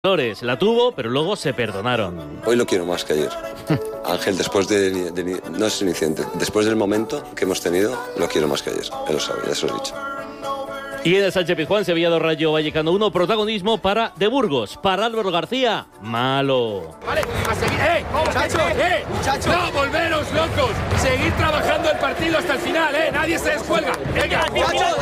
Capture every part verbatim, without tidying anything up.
Flores la tuvo, pero luego se perdonaron. Hoy lo quiero más que ayer. Ángel, después de, de, de no es iniciante, después del momento que hemos tenido, lo quiero más que ayer. Él lo sabe, ya se lo he dicho. Y en el Sánchez Pizjuán, Sevilla dos, Rayo Vallecano uno, protagonismo para De Burgos, para Álvaro García, malo. Vale, a seguir, ¡eh! ¡Muchachos! ¡Eh! ¡Muchachos! ¡No, volveros locos! Seguid trabajando el partido hasta el final, ¡eh! ¡Nadie se descuelga! ¡Venga! ¡Muchachos!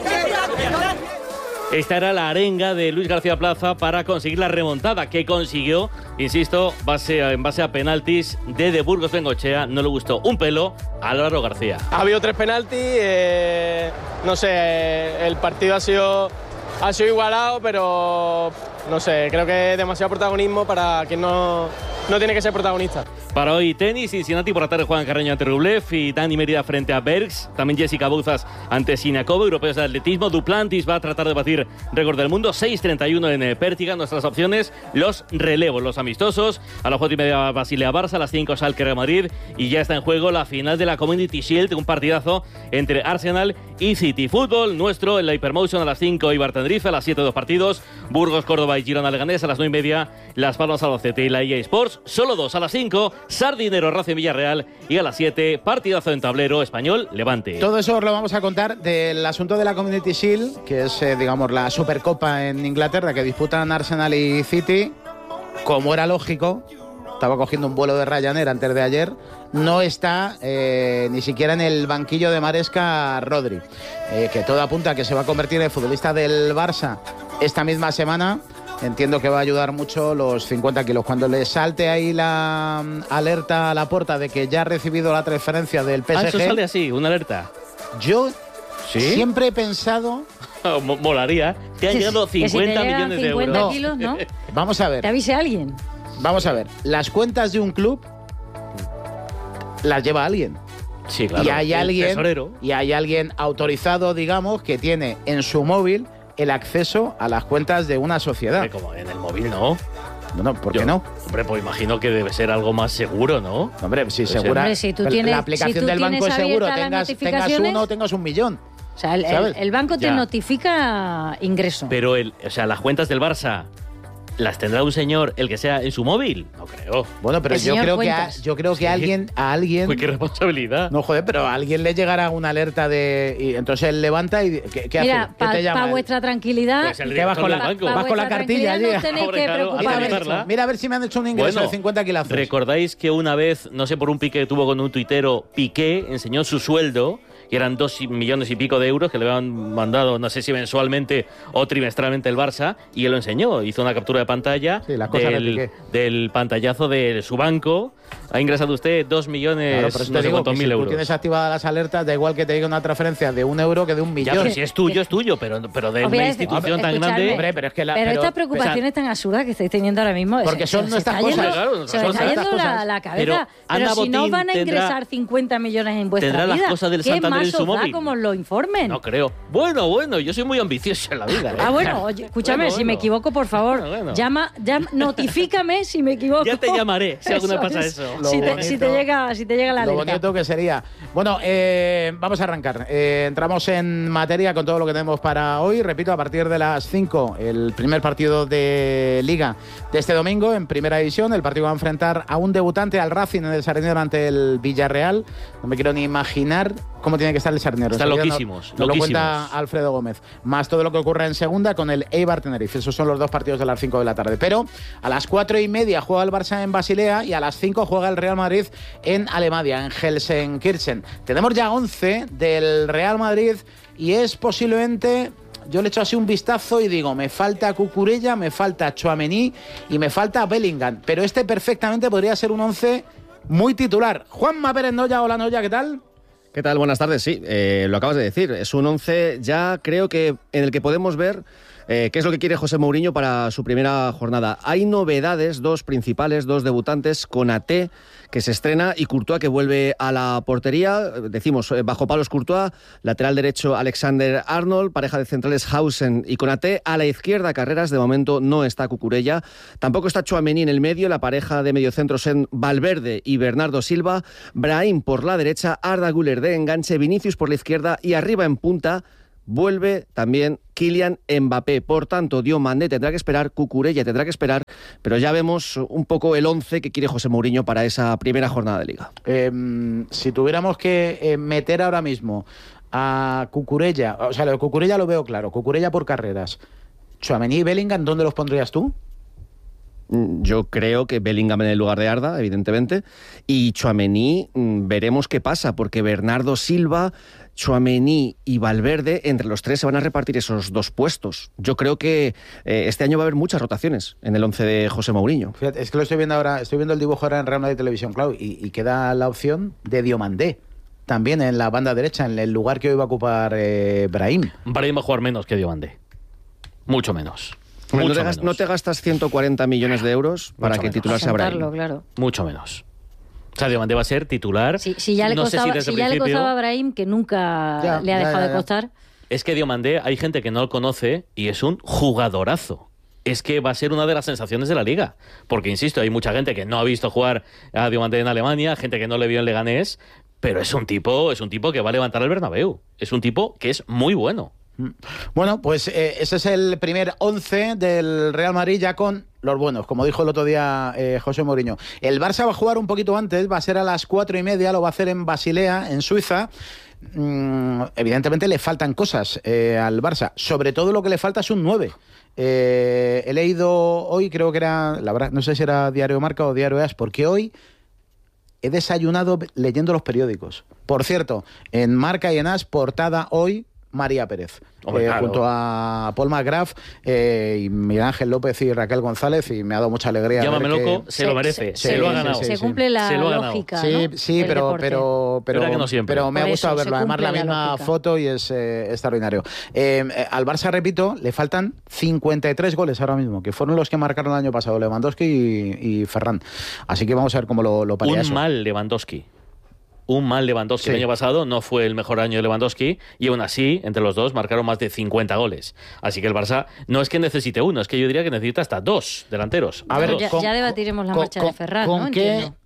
Esta era la arenga de Luis García Plaza para conseguir la remontada que consiguió, insisto, base, en base a penaltis de De Burgos Bengoechea. No le gustó un pelo a Álvaro García. Ha habido tres penaltis, eh, no sé, eh, el partido ha sido, ha sido igualado, pero no sé, creo que es demasiado protagonismo para quien no, no tiene que ser protagonista. Para hoy tenis, Cincinnati por la tarde Juan Carreño ante Rublev y Dani Mérida frente a Bergs. También Jessica Bouzas ante Siniakova, europeos de atletismo. Duplantis va a tratar de batir récord del mundo, seis treinta y uno en Pértiga. Nuestras opciones, los relevos, los amistosos. A las cuatro y media Basilea Barça, a las cinco Schalke Real Madrid. Y ya está en juego la final de la Community Shield, un partidazo entre Arsenal y City. Fútbol nuestro en la Hypermotion a las cinco Eibar Tenerife, a las siete dos partidos. Burgos, Córdoba y Girona Leganés, a las nueve y media Las Palmas Albacete y la E A Sports. Solo dos a las cinco. Sardinero Racing Villarreal y a las siete partidazo en tablero Español Levante. Todo eso os lo vamos a contar del asunto de la Community Shield, que es eh, digamos la Supercopa en Inglaterra que disputan Arsenal y City. Como era lógico, estaba cogiendo un vuelo de Ryanair antes de ayer, no está eh, ni siquiera en el banquillo de Maresca Rodri, eh, que todo apunta a que se va a convertir en futbolista del Barça esta misma semana. Entiendo que va a ayudar mucho los cincuenta kilos. Cuando le salte ahí la alerta a la puerta de que ya ha recibido la transferencia del P S G... Ah, eso sale así, una alerta. Yo ¿Sí? siempre he pensado... Molaría. Te han llegado cincuenta si millones de euros. cincuenta kilos, ¿no? Vamos a ver. Te avise alguien. Vamos a ver. Las cuentas de un club las lleva alguien. Sí, claro. Y hay el alguien, tesorero. y hay alguien autorizado, digamos, que tiene en su móvil el acceso a las cuentas de una sociedad. Como en el móvil, ¿no? Bueno, ¿por qué Yo, no? Hombre, pues imagino que debe ser algo más seguro, ¿no? Hombre, si Puede segura. Hombre, si tú la tienes- aplicación si tú del banco tienes es seguro, abiertas las tengas, tengas notificaciones- uno o tengas un millón. O sea, el, el, ¿Sabes? el banco te Ya. notifica ingreso. Pero, el, o sea, las cuentas del Barça, ¿las tendrá un señor, el que sea, en su móvil? No creo. Bueno, pero El yo señor creo que a, Cuentas. yo creo que Sí. a alguien a alguien Uy, qué responsabilidad. no joder, pero a alguien le llegará una alerta de y entonces él levanta y ¿qué, qué Mira, hace? ¿Qué te para llama? vuestra tranquilidad, Pues el ¿Qué vas con director la- del banco. pa- vas con la vuestra cartilla allí? tranquilidad no tenéis Hombre, que claro, Mira a, preocuparos. ver, anotarla. mira a ver si me han hecho un ingreso Bueno, de cincuenta kilazos. ¿recordáis que una vez, no sé, por un pique que tuvo con un tuitero, Piqué enseñó su sueldo, que eran dos millones y pico de euros que le habían mandado, no sé si mensualmente o trimestralmente el Barça, y él lo enseñó, hizo una captura de pantalla Sí, las cosas de del, Piqué. del pantallazo de su banco. Ha ingresado usted dos millones, Claro, por eso no te sé digo cuántos que mil si tú euros. tienes activadas las alertas, da igual que te diga una transferencia de un euro que de un Ya, millón. pero si es tuyo, es tuyo, pero, pero de Os voy una a decir- institución tan escuchadme. grande... Hombre, pero es que la, pero, pero- estas preocupaciones tan absurdas que estáis teniendo ahora mismo... Porque se- son se nuestras está cosas. yendo- Claro, se os son está nuestras yendo la, cosas. la cabeza. Pero Pero, Ana si no Botín van a tendrá- ingresar cincuenta millones en vuestra tendrá las vida, cosas del ¿qué Santander más en su os da móvil? como os lo informen? No creo. Bueno, bueno, yo soy muy ambicioso en la vida. ¿eh? Ah, bueno, oye, escúchame, Bueno, si me bueno. equivoco, por favor, Bueno, bueno. llama, llama, notifícame si me equivoco. Ya te llamaré si alguna vez pasa es. eso. Lo Si te, bonito- si te llega, si te llega la Lo alerta. bonito que sería. Bueno, eh, vamos a arrancar. Eh, entramos en materia con todo lo que tenemos para hoy. Repito, a partir de las cinco, el primer partido de Liga de este domingo en Primera División. El partido va a enfrentar a un debutante, al Racing en el Sardinero ante el Villarreal. No me quiero ni imaginar cómo tiene que estar el Sardinero. Están Enseguida loquísimos, Nos, nos lo loquísimos. cuenta Alfredo Gómez. Más todo lo que ocurre en segunda con el Eibar Tenerife. Esos son los dos partidos de las cinco de la tarde. Pero a las cuatro y media juega el Barça en Basilea y a las cinco juega el Real Madrid en Alemania, en Gelsenkirchen. Tenemos ya once del Real Madrid y es posiblemente... Yo le echo así un vistazo y digo, me falta Cucurella, me falta Tchouaméni y me falta Bellingham. Pero este perfectamente podría ser un once muy titular. Juanma Pérez Noya, hola Noya, ¿qué tal? ¿Qué tal? Buenas tardes. Sí, eh, lo acabas de decir. Es un once ya creo que en el que podemos ver eh, qué es lo que quiere José Mourinho para su primera jornada. Hay novedades, dos principales, dos debutantes, Konaté, que se estrena, y Courtois, que vuelve a la portería. Decimos, eh, bajo palos Courtois, lateral derecho Alexander Arnold, pareja de centrales Hausen y Konaté. A la izquierda, Carreras, de momento no está Cucurella. Tampoco está Tchouaméni en el medio, la pareja de mediocentros en Valverde y Bernardo Silva. Brahim por la derecha, Arda Güler de enganche, Vinicius por la izquierda y arriba en punta vuelve también Kylian Mbappé. Por tanto, Diomandé tendrá que esperar, Cucurella tendrá que esperar, pero ya vemos un poco el once que quiere José Mourinho para esa primera jornada de Liga. Eh, si tuviéramos que eh, meter ahora mismo a Cucurella, o sea, lo de Cucurella lo veo claro, Cucurella por carreras. Tchouaméni y Bellingham, ¿dónde los pondrías tú? Yo creo que Bellingham en el lugar de Arda, evidentemente, y Tchouaméni veremos qué pasa, porque Bernardo Silva, Tchouaméni y Valverde, entre los tres se van a repartir esos dos puestos. Yo creo que eh, este año va a haber muchas rotaciones en el once de José Mourinho. Fíjate, es que lo estoy viendo ahora, estoy viendo el dibujo ahora en Real Madrid Televisión, claro, y, y queda la opción de Diomandé. También en la banda derecha, en el lugar que hoy va a ocupar eh, Brahim. Brahim va a jugar menos que Diomandé. Mucho menos. Hombre, Mucho no, te gastas, menos. no te gastas ciento cuarenta millones de euros para Mucho que menos. titular sea Brahim. Sentarlo, claro. Mucho menos. O sea, Diomandé va a ser titular. Si, si ya le no sé costaba, si desde si el ya le principio- costaba a Brahim, que nunca Ya, le ha ya, dejado ya, de ya. costar. Es que Diomandé, hay gente que no lo conoce y es un jugadorazo. Es que va a ser una de las sensaciones de la Liga. Porque, insisto, hay mucha gente que no ha visto jugar a Diomandé en Alemania, gente que no le vio en Leganés, pero es un tipo, es un tipo que va a levantar el Bernabéu. Es un tipo que es muy bueno. Bueno, pues eh, ese es el primer once del Real Madrid ya con los buenos, como dijo el otro día eh, José Mourinho. El Barça va a jugar un poquito antes, va a ser a las cuatro y media, lo va a hacer en Basilea, en Suiza. Mm, evidentemente le faltan cosas eh, al Barça, sobre todo lo que le falta es un nueve. Eh, he leído hoy, creo que era, la verdad, no sé si era Diario Marca o Diario As, porque hoy he desayunado leyendo los periódicos. Por cierto, en Marca y en As, portada hoy, María Pérez, Hombre, eh, claro. junto a Paul McGrath eh, y Miguel Ángel López y Raquel González, y me ha dado mucha alegría. Llámame ver que- loco, se, lo merece, se, sí, lo ha sí, ganado. sí, Se sí. cumple la Se lo ha ganado. lógica, Sí, ¿no? sí, del pero, deporte. pero, pero, Verdad que no siempre. pero me Por ha eso, gustado se verlo. Además, la cumple la misma lógica. foto y es eh, extraordinario. Eh, eh, al Barça, repito, le faltan cincuenta y tres goles ahora mismo, que fueron los que marcaron el año pasado Lewandowski y, y Ferran. Así que vamos a ver cómo lo, lo paría Un eso. mal Lewandowski. Un mal Lewandowski. Sí. El año pasado no fue el mejor año de Lewandowski y aún así, entre los dos, marcaron más de cincuenta goles. Así que el Barça no es que necesite uno, es que yo diría que necesita hasta dos delanteros. A ver, Dos. ya, con- ya debatiremos la con- marcha con- de Ferran, con ¿no? qué- Entiendo.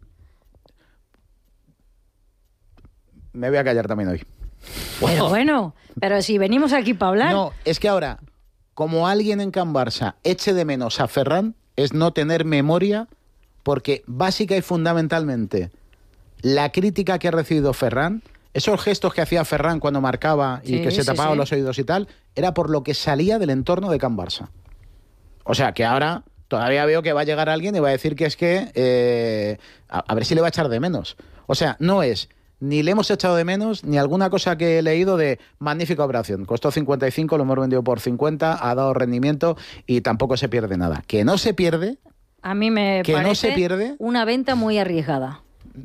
Me voy a callar también hoy. Pero bueno, pero si venimos aquí para hablar. No, es que ahora, como alguien en Can Barça eche de menos a Ferran, es no tener memoria, porque básica y fundamentalmente la crítica que ha recibido Ferran, esos gestos que hacía Ferran cuando marcaba y Sí, que se sí, tapaba sí. los oídos y tal, era por lo que salía del entorno de Can Barça. O sea, que ahora todavía veo que va a llegar alguien y va a decir que es que eh, a, a ver si le va a echar de menos. O sea, no es ni le hemos echado de menos, ni alguna cosa que he leído de magnífica operación. Costó cincuenta y cinco, lo hemos vendido por cincuenta, ha dado rendimiento y tampoco se pierde nada. Que no se pierde, A mí me que no parece se pierde. una venta muy arriesgada.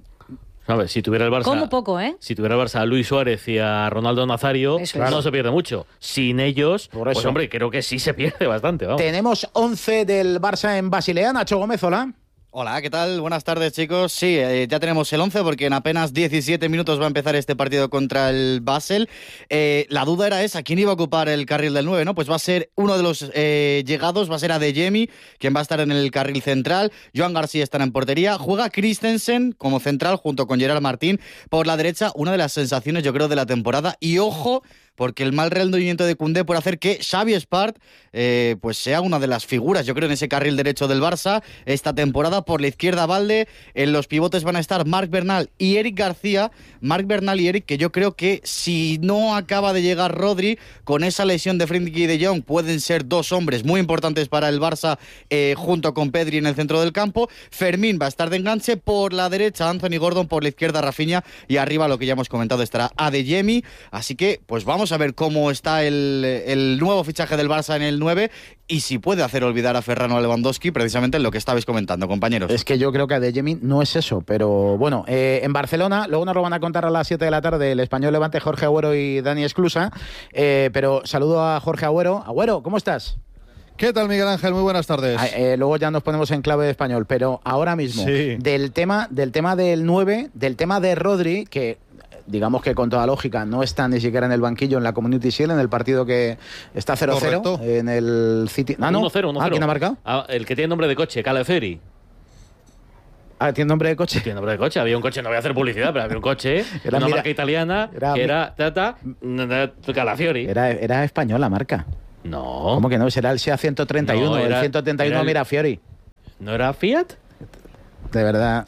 A ver, si tuviera el Barça... Como poco, ¿eh? Si tuviera el Barça a Luis Suárez y a Ronaldo Nazario, Eso no es. se pierde mucho. Sin ellos, Por pues eso. hombre, creo que sí se pierde bastante, vamos. Tenemos once del Barça en Basilea. Nacho Gómez, hola. Hola, ¿qué tal? Buenas tardes, chicos. Sí, eh, ya tenemos el once porque en apenas diecisiete minutos va a empezar este partido contra el Basel. Eh, la duda era esa, ¿quién iba a ocupar el carril del nueve? ¿No? Pues va a ser uno de los eh, llegados, va a ser Adeyemi, quien va a estar en el carril central. Joan García estará en portería. Juega Christensen como central junto con Gerard Martín. Por la derecha, una de las sensaciones, yo creo, de la temporada. Y ojo, porque el mal rendimiento de Koundé puede hacer que Xavi Espart eh, pues sea una de las figuras, yo creo, en ese carril derecho del Barça esta temporada. Por la izquierda, Valde. En los pivotes van a estar Marc Bernal y Eric García. Marc Bernal y Eric, que yo creo que si no acaba de llegar Rodri, con esa lesión de Frenkie de Jong, pueden ser dos hombres muy importantes para el Barça, eh, junto con Pedri en el centro del campo. Fermín va a estar de enganche. Por la derecha, Anthony Gordon. Por la izquierda, Rafinha. Y arriba, lo que ya hemos comentado, estará Adeyemi. Así que, pues vamos a ver cómo está el, el nuevo fichaje del Barça en el nueve y si puede hacer olvidar a Ferran o a Lewandowski, precisamente en lo que estabais comentando, compañeros. Es que yo creo que Adeyemi no es eso, pero bueno, eh, en Barcelona, luego nos lo van a contar a las siete de la tarde el Español Levante, Jorge Agüero y Dani Esclusa, eh, pero saludo a Jorge Agüero. Agüero, ¿cómo estás? ¿Qué tal, Miguel Ángel? Muy buenas tardes. Ah, eh, luego ya nos ponemos en clave de español, pero ahora mismo, Sí. del tema del tema del nueve, del tema de Rodri, que digamos que con toda lógica no está ni siquiera en el banquillo en la Community Shield, en el partido que está cero cero Correcto. en el City. Ah, no. uno cero, uno Ah, cero. ¿quién ha marcado? Ah, el que tiene nombre de coche, Calaferi. Ah, ¿tiene nombre de coche? Tiene nombre de coche. Había un coche, no voy a hacer publicidad, pero había un coche, Era, una mira, marca italiana, era- que era Tata Calafiori. Era, era español la marca. No. ¿Cómo que no? Será el SEA ciento treinta y uno, No, era- el ciento treinta y uno era el- Mirafiori. ¿No era Fiat? De verdad.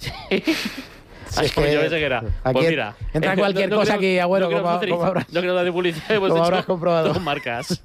Sí, es que yo pensé que era. Aquí Pues mira. entra eh, cualquier cosa aquí, Agüero, no queremos como- hacer- como habrás- no queremos hacer publicidad, hemos como hecho habrás comprobado. dos marcas.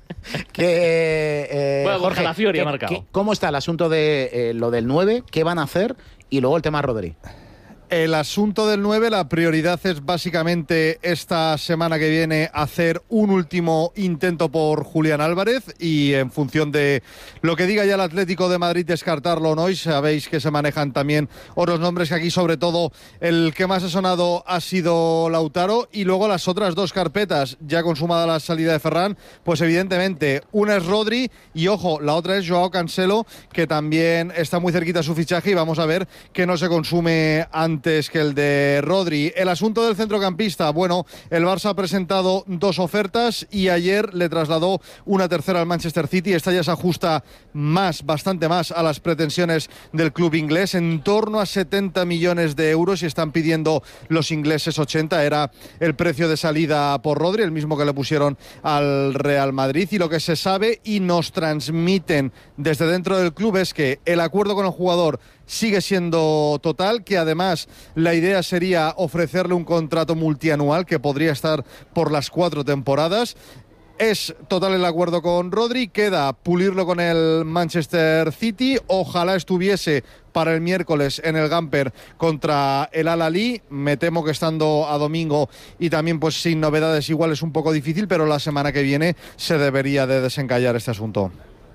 Que, eh, Bueno, Jorge, Calafiori ¿qué- ha marcado. qué- ¿cómo está el asunto de eh, lo del nueve? ¿Qué van a hacer? Y luego el tema Rodri. El asunto del nueve, la prioridad es básicamente esta semana que viene hacer un último intento por Julián Álvarez y en función de lo que diga ya el Atlético de Madrid descartarlo o no, y sabéis que se manejan también otros nombres, que aquí sobre todo el que más ha sonado ha sido Lautaro, y luego las otras dos carpetas, ya consumada la salida de Ferran, pues evidentemente una es Rodri y ojo, la otra es Joao Cancelo, que también está muy cerquita su fichaje y vamos a ver que no se consume antes antes que el de Rodri. El asunto del centrocampista, bueno, el Barça ha presentado dos ofertas y ayer le trasladó una tercera al Manchester City. Esta ya se ajusta más, bastante más a las pretensiones del club inglés, en torno a setenta millones de euros, y están pidiendo los ingleses ochenta. Era el precio de salida por Rodri, el mismo que le pusieron al Real Madrid. Y lo que se sabe y nos transmiten desde dentro del club es que el acuerdo con el jugador sigue siendo total, que además la idea sería ofrecerle un contrato multianual que podría estar por las cuatro temporadas. Es total el acuerdo con Rodri, queda pulirlo con el Manchester City. Ojalá estuviese para el miércoles en el Gamper contra el Al-Ahly. Me temo que estando a domingo y también pues sin novedades igual es un poco difícil, pero la semana que viene se debería de desencallar este asunto.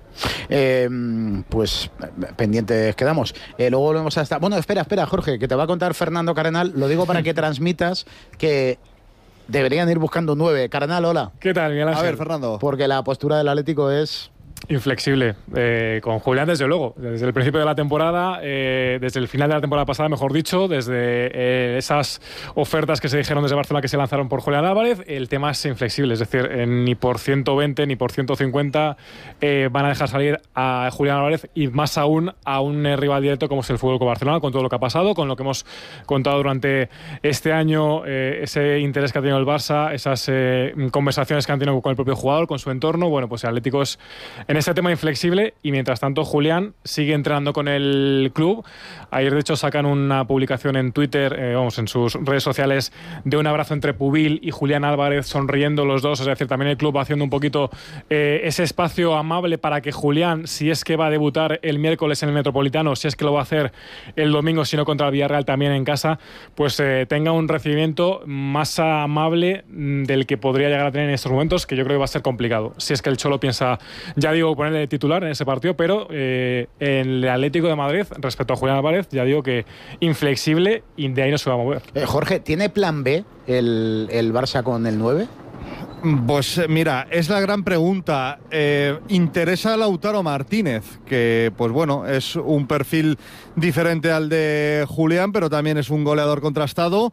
Eh, pues pendientes quedamos. Eh, luego volvemos a estar. Bueno, espera, espera, Jorge, que te va a contar Fernando Cardenal. Lo digo para que transmitas que deberían ir buscando nueve. Cardenal, hola. ¿Qué tal, Miguel Ángel? A ver, Fernando. Porque la postura del Atlético es inflexible. Eh, con Julián, desde luego. Desde el principio de la temporada, eh, desde el final de la temporada pasada, mejor dicho, desde eh, esas ofertas que se dijeron desde Barcelona que se lanzaron por Julián Álvarez, el tema es inflexible. Es decir, eh, ni por ciento veinte ni por ciento cincuenta eh, van a dejar salir a Julián Álvarez, y más aún a un eh, rival directo como es el Fútbol Club Barcelona, con todo lo que ha pasado, con lo que hemos contado durante este año, eh, ese interés que ha tenido el Barça, esas eh, conversaciones que han tenido con el propio jugador, con su entorno. Bueno, pues el Atlético es en este tema inflexible, y mientras tanto Julián sigue entrenando con el club. Ayer de hecho sacan una publicación en Twitter, eh, vamos, en sus redes sociales, de un abrazo entre Pubil y Julián Álvarez, sonriendo los dos. Es decir, también el club va haciendo un poquito eh, ese espacio amable para que Julián, si es que va a debutar el miércoles en el Metropolitano, si es que lo va a hacer el domingo, si no contra el Villarreal también en casa, pues eh, tenga un recibimiento más amable del que podría llegar a tener en estos momentos, que yo creo que va a ser complicado, si es que el Cholo piensa, ya digo, ponerle de titular en ese partido. Pero eh, en el Atlético de Madrid, respecto a Julián Álvarez, ya digo que inflexible, y de ahí no se va a mover. eh, Jorge, ¿tiene plan B el, el Barça con el nueve? Pues mira, es la gran pregunta. Eh, interesa a Lautaro Martínez, que pues bueno, es un perfil diferente al de Julián, pero también es un goleador contrastado.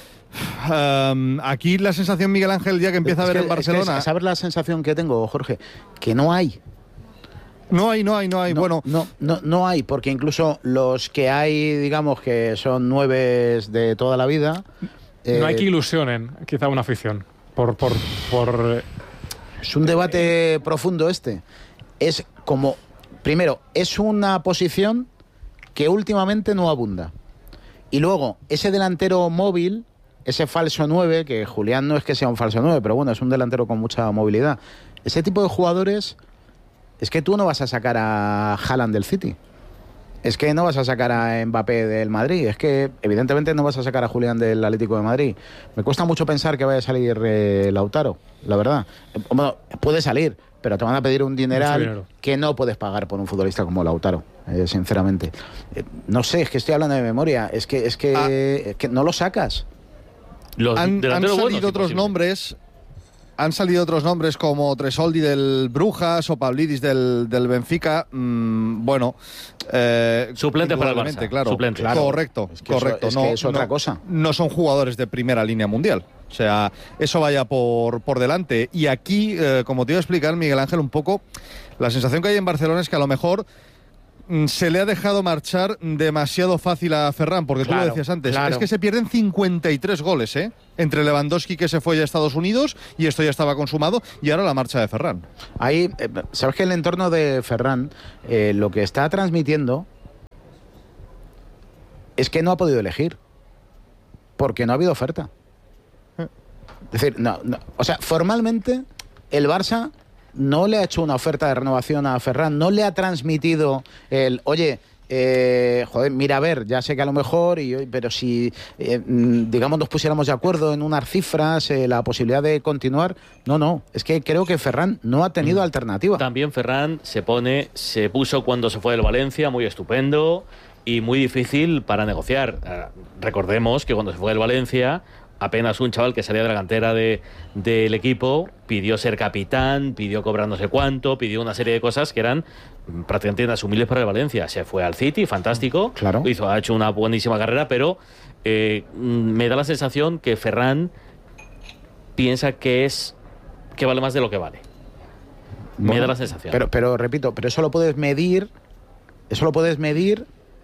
Um, aquí la sensación, Miguel Ángel, ya que empieza Es a ver que- en Barcelona... Es que, ¿sabes la sensación que tengo, Jorge? Que no hay. No hay, no hay, no hay. No, bueno, no, no, no hay, porque incluso los que hay, digamos, que son nueves de toda la vida... No hay eh, que ilusionen quizá una afición por... por, por Es un debate profundo este. Es como, primero, es una posición que últimamente no abunda. Y luego, ese delantero móvil, ese falso nueve, que Julián no es que sea un falso nueve, pero bueno, es un delantero con mucha movilidad. Ese tipo de jugadores, es que tú no vas a sacar a Haaland del City. Es que no vas a sacar a Mbappé del Madrid. Es que evidentemente no vas a sacar a Julián del Atlético de Madrid. Me cuesta mucho pensar que vaya a salir eh, Lautaro, la verdad. Eh, Bueno, puede salir, pero te van a pedir un dineral que no puedes pagar por un futbolista como Lautaro, eh, sinceramente. Eh, no sé, es que estoy hablando de memoria. Es que, es que, Ah. es que no lo sacas. Los han, han delanteros salido buenos, otros imposible. nombres. Han salido otros nombres como Tresoldi del Brujas o Pavlidis del, del Benfica. Mm, bueno, eh, Suplente para el indudablemente, Barça, claro. suplente. Claro. Correcto, Es que eso- correcto. es no, que es otra no- cosa. No son jugadores de primera línea mundial. O sea, eso vaya por, por delante. Y aquí, eh, como te iba a explicar, Miguel Ángel, un poco, la sensación que hay en Barcelona es que a lo mejor se le ha dejado marchar demasiado fácil a Ferran, porque claro, tú lo decías antes, claro. es que se pierden cincuenta y tres goles, ¿eh? Entre Lewandowski, que se fue a Estados Unidos, y esto ya estaba consumado, y ahora la marcha de Ferran. Ahí, eh, sabes que el entorno de Ferran, eh, lo que está transmitiendo es que no ha podido elegir, porque no ha habido oferta. Es decir, no, no, o sea, formalmente el Barça no le ha hecho una oferta de renovación a Ferran, no le ha transmitido el, oye, eh, joder, mira a ver, ya sé que a lo mejor, y, pero si, eh, digamos, nos pusiéramos de acuerdo en unas cifras, eh, la posibilidad de continuar, no, no, es que creo que Ferran no ha tenido mm. alternativa. También Ferran se pone, se puso cuando se fue del Valencia, muy estupendo y muy difícil para negociar. Uh, recordemos que cuando se fue del Valencia, apenas un chaval que salía de la cantera de, del equipo pidió ser capitán, pidió cobrar no sé cuánto, pidió una serie de cosas que eran prácticamente inasumibles para el Valencia. Se fue al City, fantástico, claro. hizo, ha hecho una buenísima carrera, pero eh, me da la sensación que Ferran piensa que es que vale más de lo que vale. Bueno, me da la sensación. Pero, pero repito, pero eso lo puedes medir, eso lo puedes medir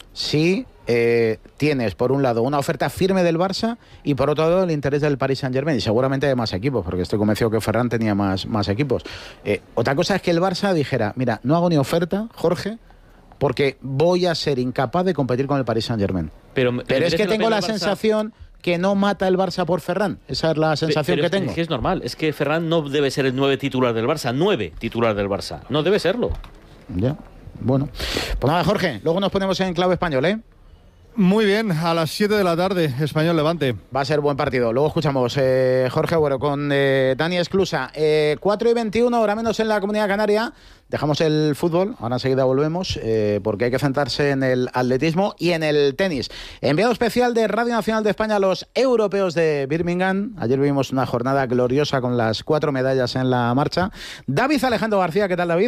si eh, tienes, por un lado, una oferta firme del Barça y, por otro lado, el interés del Paris Saint-Germain. Y seguramente hay más equipos, porque estoy convencido que Ferran tenía más, más equipos. Eh, otra cosa es que el Barça dijera, mira, no hago ni oferta, Jorge, porque voy a ser incapaz de competir con el Paris Saint-Germain. Pero, pero es que tengo la sensación que no mata el Barça por Ferran. Esa es la sensación pero que es, tengo. Es que es normal. Es que Ferran no debe ser el nueve titular del Barça. Nueve titular del Barça. No debe serlo. Ya. Bueno, pues nada, Jorge, luego nos ponemos en clave español, ¿eh? Muy bien, a las siete de la tarde, Español Levante. Va a ser buen partido. Luego escuchamos, eh, Jorge Agüero con eh, Dani Esclusa. Eh, cuatro y veintiuno, hora menos en la Comunidad Canaria. Dejamos el fútbol, ahora enseguida volvemos, eh, porque hay que centrarse en el atletismo y en el tenis. Enviado especial de Radio Nacional de España a los europeos de Birmingham. Ayer vivimos una jornada gloriosa con las cuatro medallas en la marcha. David Alejandro García, ¿qué tal, David?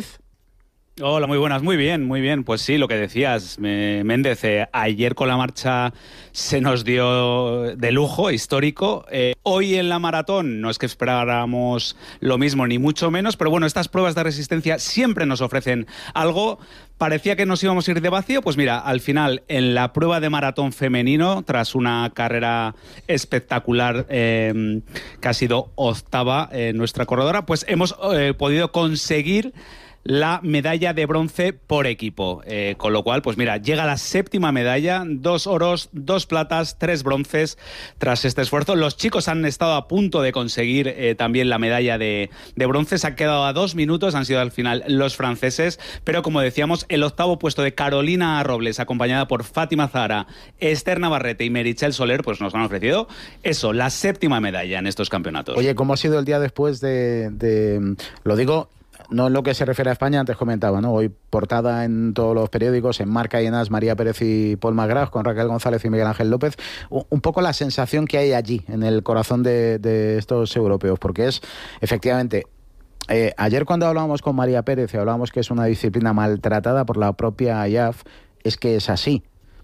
Hola, muy buenas, muy bien, muy bien. Pues sí, lo que decías, Méndez, eh, ayer con la marcha se nos dio de lujo, histórico. Eh, hoy en la maratón no es que esperáramos lo mismo, ni mucho menos, pero bueno, estas pruebas de resistencia siempre nos ofrecen algo. Parecía que nos íbamos a ir de vacío, pues mira, al final, en la prueba de maratón femenino, tras una carrera espectacular eh, que ha sido octava eh, nuestra corredora, pues hemos eh, podido conseguir la medalla de bronce por equipo, eh, con lo cual, pues mira, llega la séptima medalla, dos oros, dos platas, tres bronces tras este esfuerzo. Los chicos han estado a punto de conseguir eh, también la medalla de, de bronce, se ha quedado a dos minutos, han sido al final los franceses, pero como decíamos, el octavo puesto de Carolina Robles, acompañada por Fátima Zahara, Esther Navarrete y Meritxell Soler, pues nos han ofrecido eso, la séptima medalla en estos campeonatos. Oye, ¿cómo ha sido el día después de, de lo digo, no en lo que se refiere a España, antes comentaba, ¿no? Hoy portada en todos los periódicos, en Marca y en As, María Pérez y Paul McGrath, con Raquel González y Miguel Ángel López. Un poco la sensación que hay allí, en el corazón de, de estos europeos, porque es, efectivamente, eh, ayer cuando hablábamos con María Pérez y hablábamos que es una disciplina maltratada por la propia I A F, es que es así.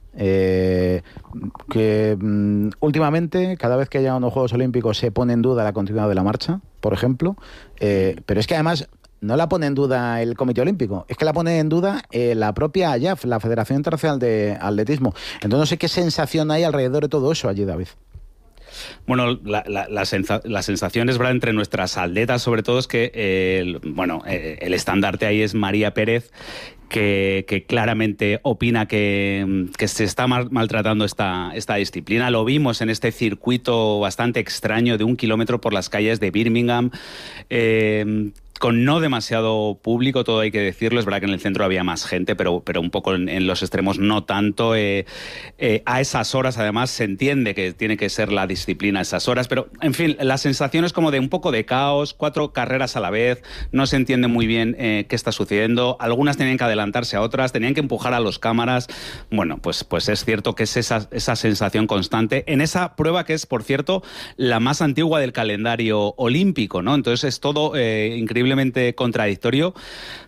Eh, que um, últimamente, cada vez que haya unos Juegos Olímpicos, se pone en duda la continuidad de la marcha, por ejemplo, eh, pero es que además no la pone en duda el Comité Olímpico, es que la pone en duda eh, la propia I A F, la Federación Internacional de Atletismo. Entonces no sé qué sensación hay alrededor de todo eso allí, David. Bueno, la, la, la, sensa, la sensación es verdad entre nuestras atletas, sobre todo, es que eh, el, bueno, eh, el estandarte ahí es María Pérez, que, que claramente opina que, que se está mal, maltratando esta, esta disciplina. Lo vimos en este circuito bastante extraño de un kilómetro por las calles de Birmingham, eh, con no demasiado público, todo hay que decirlo. Es verdad que en el centro había más gente, pero, pero un poco en, en los extremos no tanto. Eh, eh, a esas horas, además, se entiende que tiene que ser la disciplina a esas horas, pero, en fin, la sensación es como de un poco de caos, cuatro carreras a la vez, no se entiende muy bien eh, qué está sucediendo. Algunas tenían que adelantarse a otras, tenían que empujar a los cámaras. Bueno, pues, pues es cierto que es esa, esa sensación constante en esa prueba que es, por cierto, la más antigua del calendario olímpico, ¿no? Entonces es todo eh, increíble contradictorio,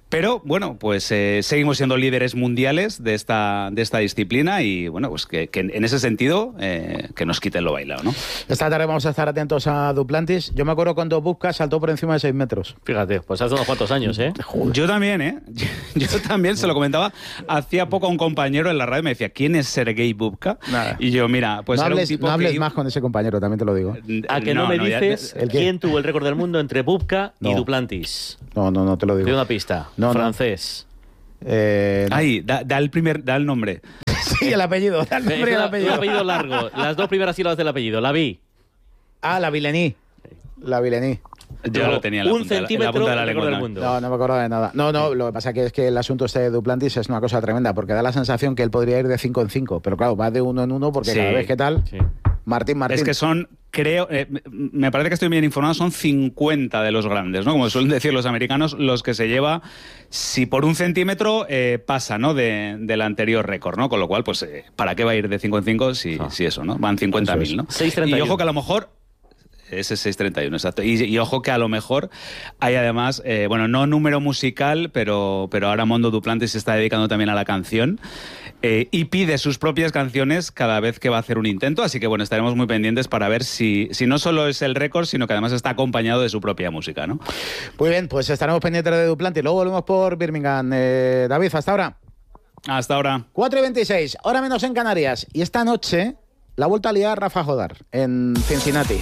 Pero bueno, pues eh, seguimos siendo líderes mundiales de esta, de esta disciplina y bueno, pues que, que en ese sentido eh, que nos quiten lo bailado, ¿no? Esta tarde vamos a estar atentos a Duplantis. Yo me acuerdo cuando Bubka saltó por encima de seis metros. Fíjate, pues hace unos cuantos años, ¿eh? Yo también, ¿eh? Yo también se lo comentaba hacía poco a un compañero en la radio, me decía, ¿quién es Sergei Bubka? Nada. Y yo, mira, pues no era hables, un tipo no hables que... más con ese compañero, también te lo digo. A que no, no me no, dices ya... quién tuvo el récord del mundo entre Bubka no. y Duplantis. No, no, no te lo digo. Te doy una pista. No, francés. No. Eh, no. Ahí, da, da el primer, da el nombre. Sí, el apellido. Da el nombre y el apellido. Un apellido largo. Las dos primeras sílabas del apellido. La vi. Ah, la Vilení. La Vilení. Yo lo tenía en la un punta, centímetro la punta de la récord lengua. del mundo. No, no me acuerdo de nada. No, no, lo que pasa que es que el asunto este de Duplantis es una cosa tremenda, porque da la sensación que él podría ir de cinco en cinco, pero claro, va de uno en uno porque Sí. cada vez que tal... Sí. Martín, Martín. Es que son, creo, eh, me parece que estoy bien informado, son cincuenta de los grandes, ¿no? Como suelen decir los americanos, los que se lleva, si por un centímetro eh, pasa, ¿no? De, del anterior récord, ¿no? Con lo cual, pues, eh, ¿para qué va a ir de cinco en cinco si, ah. si eso, ¿no? Van cincuenta mil, ¿no? seis treinta y uno. Y ojo que a lo mejor... Ese es seis treinta y uno, exacto. Y, y ojo que a lo mejor hay además, eh, bueno, no número musical, pero, pero ahora Mondo Duplantis se está dedicando también a la canción eh, y pide sus propias canciones cada vez que va a hacer un intento. Así que bueno, estaremos muy pendientes para ver si, si no solo es el récord, sino que además está acompañado de su propia música, ¿no? Muy bien, pues estaremos pendientes de Duplantis. Luego volvemos por Birmingham. Eh, David, hasta ahora. Hasta ahora. cuatro y veintiséis, hora menos en Canarias. Y esta noche la vuelta a liar Rafa Jodar en Cincinnati.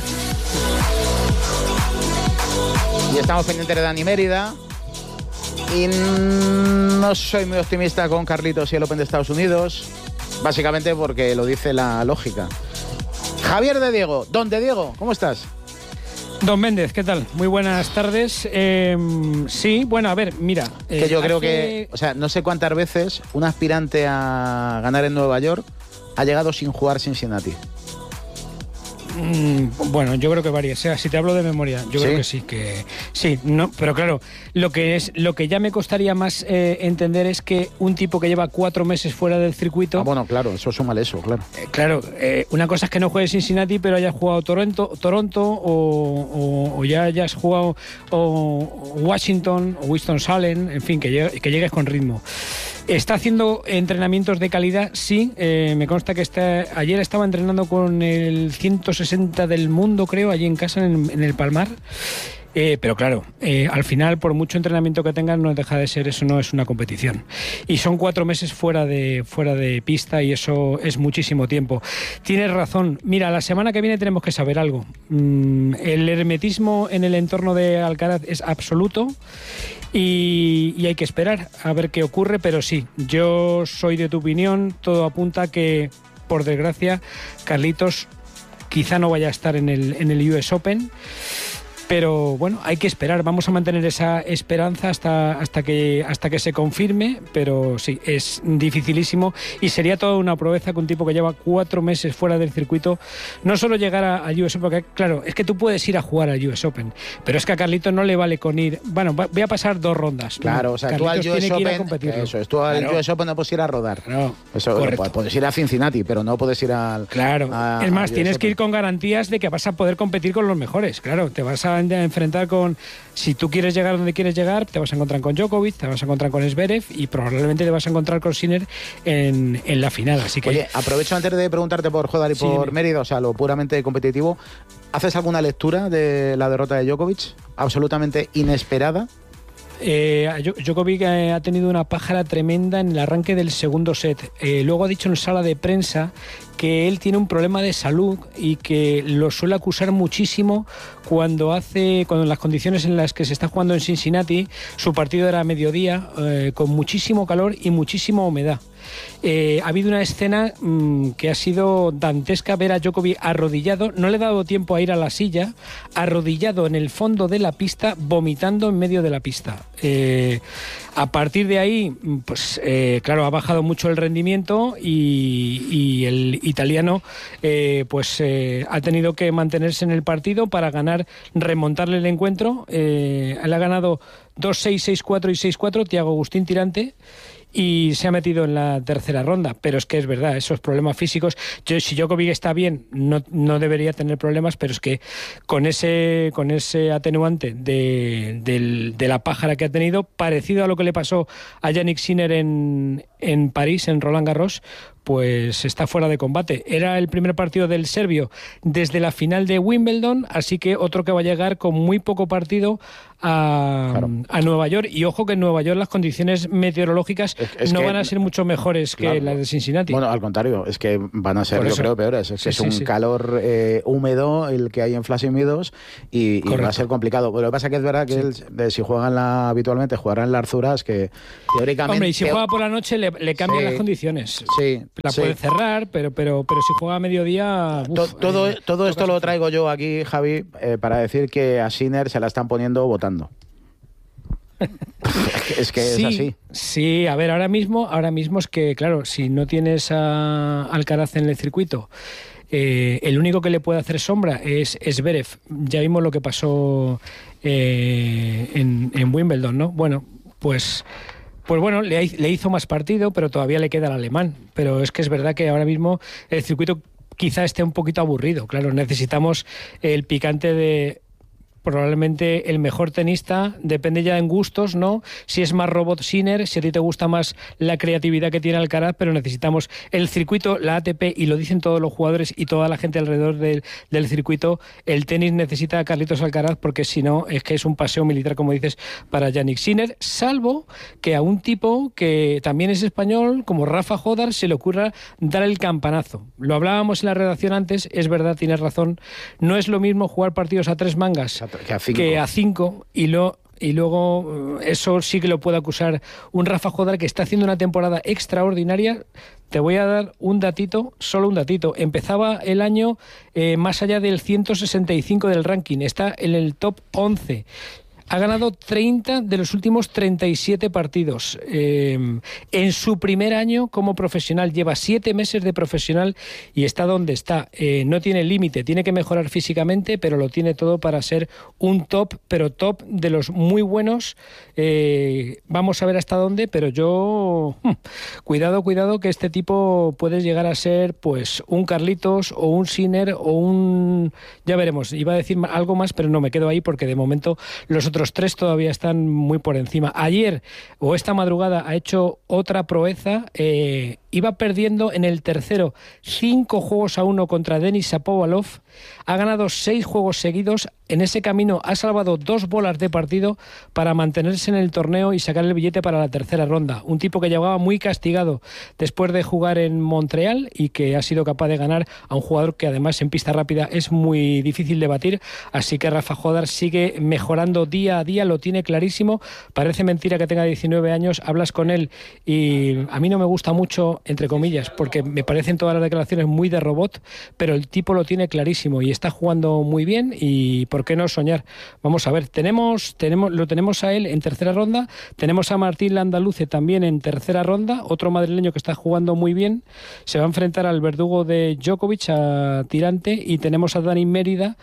Y estamos pendientes de Dani Mérida. Y no soy muy optimista con Carlitos y el Open de Estados Unidos. Básicamente porque lo dice la lógica. Javier de Diego. Don de Diego, ¿cómo estás? Don Méndez, ¿qué tal? Muy buenas tardes. Eh, sí, bueno, a ver, mira. Eh, que yo hace... creo que, o sea, no sé cuántas veces un aspirante a ganar en Nueva York ha llegado sin jugar Cincinnati. Mm, bueno, yo creo que varias. O sea, si te hablo de memoria, yo ¿Sí? creo que sí, que sí, no, pero claro, lo que es, lo que ya me costaría más eh, entender es que un tipo que lleva cuatro meses fuera del circuito. Ah, bueno, claro, eso súmale eso, claro. Eh, claro, eh, una cosa es que no juegue Cincinnati, pero hayas jugado Toronto, Toronto o, o, o ya hayas jugado o Washington o Winston-Salem, en fin, que, llegue, que llegues con ritmo. Está haciendo entrenamientos de calidad, sí. Eh, me consta que está, ayer estaba entrenando con el ciento sesenta del mundo, creo, allí en casa, en, en el Palmar. Eh, pero claro, eh, al final, por mucho entrenamiento que tengan, no deja de ser, eso no es una competición. Y son cuatro meses fuera de, fuera de pista y eso es muchísimo tiempo. Tienes razón. Mira, la semana que viene tenemos que saber algo. Mm, el hermetismo en el entorno de Alcaraz es absoluto. Y, y hay que esperar a ver qué ocurre, pero sí, yo soy de tu opinión, todo apunta que, por desgracia, Carlitos quizá no vaya a estar en el, en el U S Open. Pero bueno, hay que esperar, vamos a mantener esa esperanza hasta, hasta, que, hasta que se confirme, pero sí, es dificilísimo y sería toda una proeza que un tipo que lleva cuatro meses fuera del circuito, no solo llegar al U S Open, porque claro, es que tú puedes ir a jugar al U S Open, pero es que a Carlitos no le vale con ir, bueno, voy a pasar dos rondas. Claro, no, o sea, Carlitos tú al U S tiene que ir a Open, competirlo. eso es, tú al Claro. U S Open no puedes ir a rodar. No, eso, correcto. puedes ir a Cincinnati, pero no puedes ir al... Claro, a, es más, al tienes U S que ir Open. con garantías de que vas a poder competir con los mejores, claro, te vas a enfrentar con, si tú quieres llegar donde quieres llegar, te vas a encontrar con Djokovic, te vas a encontrar con Zverev y probablemente te vas a encontrar con Sinner en, en la final, así que... Oye, aprovecho antes de preguntarte por Jodar y Sí, por dime. Mérida, o sea, lo puramente competitivo, ¿haces alguna lectura de la derrota de Djokovic? Absolutamente inesperada. Eh, Djokovic eh, ha tenido una pájara tremenda en el arranque del segundo set. Eh, luego ha dicho en sala de prensa que él tiene un problema de salud y que lo suele acusar muchísimo cuando hace, cuando en las condiciones en las que se está jugando en Cincinnati, su partido era a mediodía, eh, con muchísimo calor y muchísima humedad. Eh, ha habido una escena mmm, que ha sido dantesca, ver a Djokovic arrodillado, no le ha dado tiempo a ir a la silla, arrodillado en el fondo de la pista, vomitando en medio de la pista. Eh, a partir de ahí, pues eh, claro, ha bajado mucho el rendimiento y, y el italiano eh, pues eh, ha tenido que mantenerse en el partido para ganar, remontarle el encuentro. Eh, él ha ganado dos seis, seis cuatro y seis cuatro, Thiago Agustín Tirante. y se ha metido en la tercera ronda, pero es que es verdad, esos problemas físicos, yo, si Djokovic está bien, no, no debería tener problemas, pero es que con ese, con ese atenuante de, de, de la pájara que ha tenido, parecido a lo que le pasó a Yannick Sinner en, en París, en Roland Garros, pues está fuera de combate. Era el primer partido del serbio desde la final de Wimbledon, así que otro que va a llegar con muy poco partido a, claro. a Nueva York. Y ojo que en Nueva York las condiciones meteorológicas es, es no que, van a ser mucho mejores claro. que las de Cincinnati. Bueno, al contrario, es que van a ser, yo creo, peores. Es, sí, es sí, un sí. calor eh, húmedo el que hay en Flushing Meadows y, y va a ser complicado. Pero lo que pasa es que es verdad que sí. él, de, si juegan la, habitualmente jugará en las Arzuras, que teóricamente... Hombre, y si juega por la noche le, le cambian sí. las condiciones. Sí. La sí. puede cerrar, pero, pero, pero si juega a mediodía... Uf, todo todo, eh, todo esto lo traigo yo aquí, Javi, eh, para decir que a Sinner se la están poniendo votando. Es que sí, es así. Sí, a ver, ahora mismo, ahora mismo es que, claro, si no tienes a Alcaraz en el circuito, eh, el único que le puede hacer sombra es Zverev. Ya vimos lo que pasó eh, en, en Wimbledon, ¿no? Bueno, pues... Pues bueno, le, le hizo más partido, pero todavía le queda el alemán. Pero es que es verdad que ahora mismo el circuito quizá esté un poquito aburrido. Claro, necesitamos el picante de... probablemente el mejor tenista, depende ya en gustos, ¿no? Si es más robot Sinner, si a ti te gusta más la creatividad que tiene Alcaraz, pero necesitamos el circuito, la A T P, y lo dicen todos los jugadores y toda la gente alrededor del, del circuito, el tenis necesita a Carlitos Alcaraz, porque si no, es que es un paseo militar, como dices, para Yannick Sinner, salvo que a un tipo que también es español, como Rafa Jodar, se le ocurra dar el campanazo. Lo hablábamos en la redacción antes, es verdad, tienes razón, no es lo mismo jugar partidos a tres mangas que a cinco, que a cinco y, lo, y luego eso sí que lo puede acusar un Rafa Jodar que está haciendo una temporada extraordinaria. Te voy a dar un datito, solo un datito. Empezaba el año eh, más allá del ciento sesenta y cinco del ranking, está en el top once. Ha ganado treinta de los últimos treinta y siete partidos. Eh, en su primer año como profesional, lleva siete meses de profesional y está donde está. Eh, no tiene límite, tiene que mejorar físicamente, pero lo tiene todo para ser un top, pero top de los muy buenos. Eh, vamos a ver hasta dónde, pero yo... Hmm, cuidado, cuidado, que este tipo puede llegar a ser pues un Carlitos o un Sinner o un... Ya veremos, iba a decir algo más, pero no, me quedo ahí porque de momento los otros tres todavía están muy por encima. Ayer o esta madrugada ha hecho otra proeza, eh, iba perdiendo en el tercero cinco juegos a uno contra Denis Shapovalov, ha ganado seis juegos seguidos, en ese camino ha salvado dos bolas de partido para mantenerse en el torneo y sacar el billete para la tercera ronda. Un tipo que llegaba muy castigado después de jugar en Montreal y que ha sido capaz de ganar a un jugador que además en pista rápida es muy difícil de batir, así que Rafa Jodar sigue mejorando día a día, lo tiene clarísimo. Parece mentira que tenga diecinueve años, hablas con él y a mí no me gusta mucho, entre comillas, porque me parecen todas las declaraciones muy de robot, pero el tipo lo tiene clarísimo y está jugando muy bien y por qué no soñar. Vamos a ver, tenemos, tenemos, lo tenemos a él en tercera ronda, tenemos a Martín Landaluce también en tercera ronda, otro madrileño que está jugando muy bien, se va a enfrentar al verdugo de Djokovic, a Tirante, y tenemos a Dani Mérida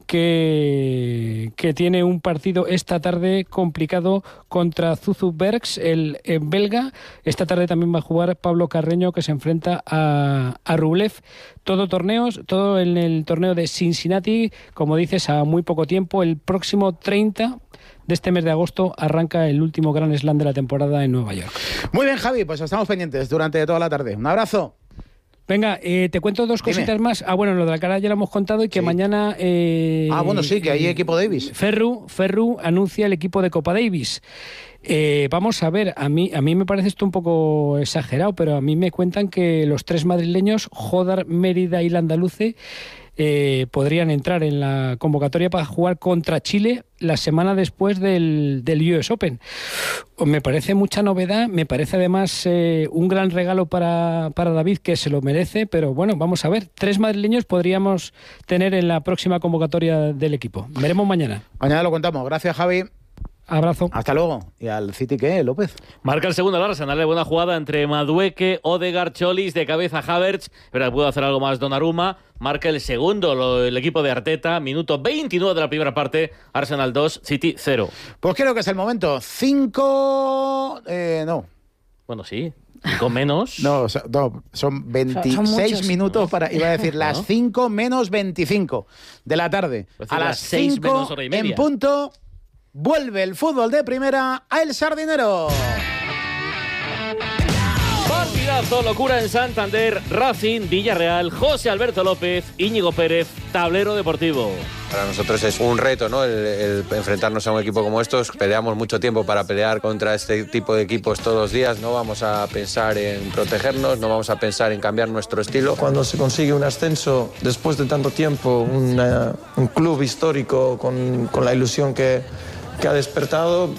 que, que tiene un partido esta tarde complicado contra Zuzu Bergs, el, el belga. Esta tarde también va a jugar Pablo Carreño, que se enfrenta a, a Rublev. Todo torneos, todo en el torneo de Cincinnati, como dices, a muy poco tiempo. El próximo treinta de este mes de agosto arranca el último Grand Slam de la temporada en Nueva York. Muy bien, Javi, pues estamos pendientes durante toda la tarde. Un abrazo. Venga, eh, te cuento dos Dime. cositas más. Ah, bueno, lo de Alcaraz ya lo hemos contado y que sí. mañana... Eh, ah, bueno, sí, que hay equipo Davis. Ferru, Ferru anuncia el equipo de Copa Davis. Eh, vamos a ver, a mí, a mí me parece esto un poco exagerado, pero a mí me cuentan que los tres madrileños, Jodar, Mérida y Landaluce, eh, podrían entrar en la convocatoria para jugar contra Chile la semana después del, del U S Open. Me parece mucha novedad, me parece además eh, un gran regalo para, para David, que se lo merece, pero bueno, vamos a ver, tres madrileños podríamos tener en la próxima convocatoria del equipo. Veremos mañana. Mañana lo contamos. Gracias, Javi. Abrazo. Hasta luego. ¿Y al City qué, López? Marca el segundo al Arsenal, buena jugada entre Madueke, Odegaard, Cholis, de cabeza Havertz, pero pudo hacer algo más Donnarumma. Marca el segundo lo, el equipo de Arteta, minuto veintinueve de la primera parte, Arsenal dos, City cero. Pues creo que es el momento. cinco... Eh, no. Bueno, sí. Cinco menos. No, so, no son veintiséis son, son muchos, minutos ¿no? para, iba a decir, las ¿no? cinco menos veinticinco de la tarde. Pues a las cinco en punto, vuelve el fútbol de primera a El Sardinero. Partidazo, locura en Santander, Racing, Villarreal, José Alberto López, Íñigo Pérez, Tablero Deportivo. Para nosotros es un reto, ¿no? El, el enfrentarnos a un equipo como estos. Peleamos mucho tiempo para pelear contra este tipo de equipos todos los días. No vamos a pensar en protegernos, no vamos a pensar en cambiar nuestro estilo. Cuando se consigue un ascenso después de tanto tiempo, una, un club histórico con, con la ilusión que, que ha despertado,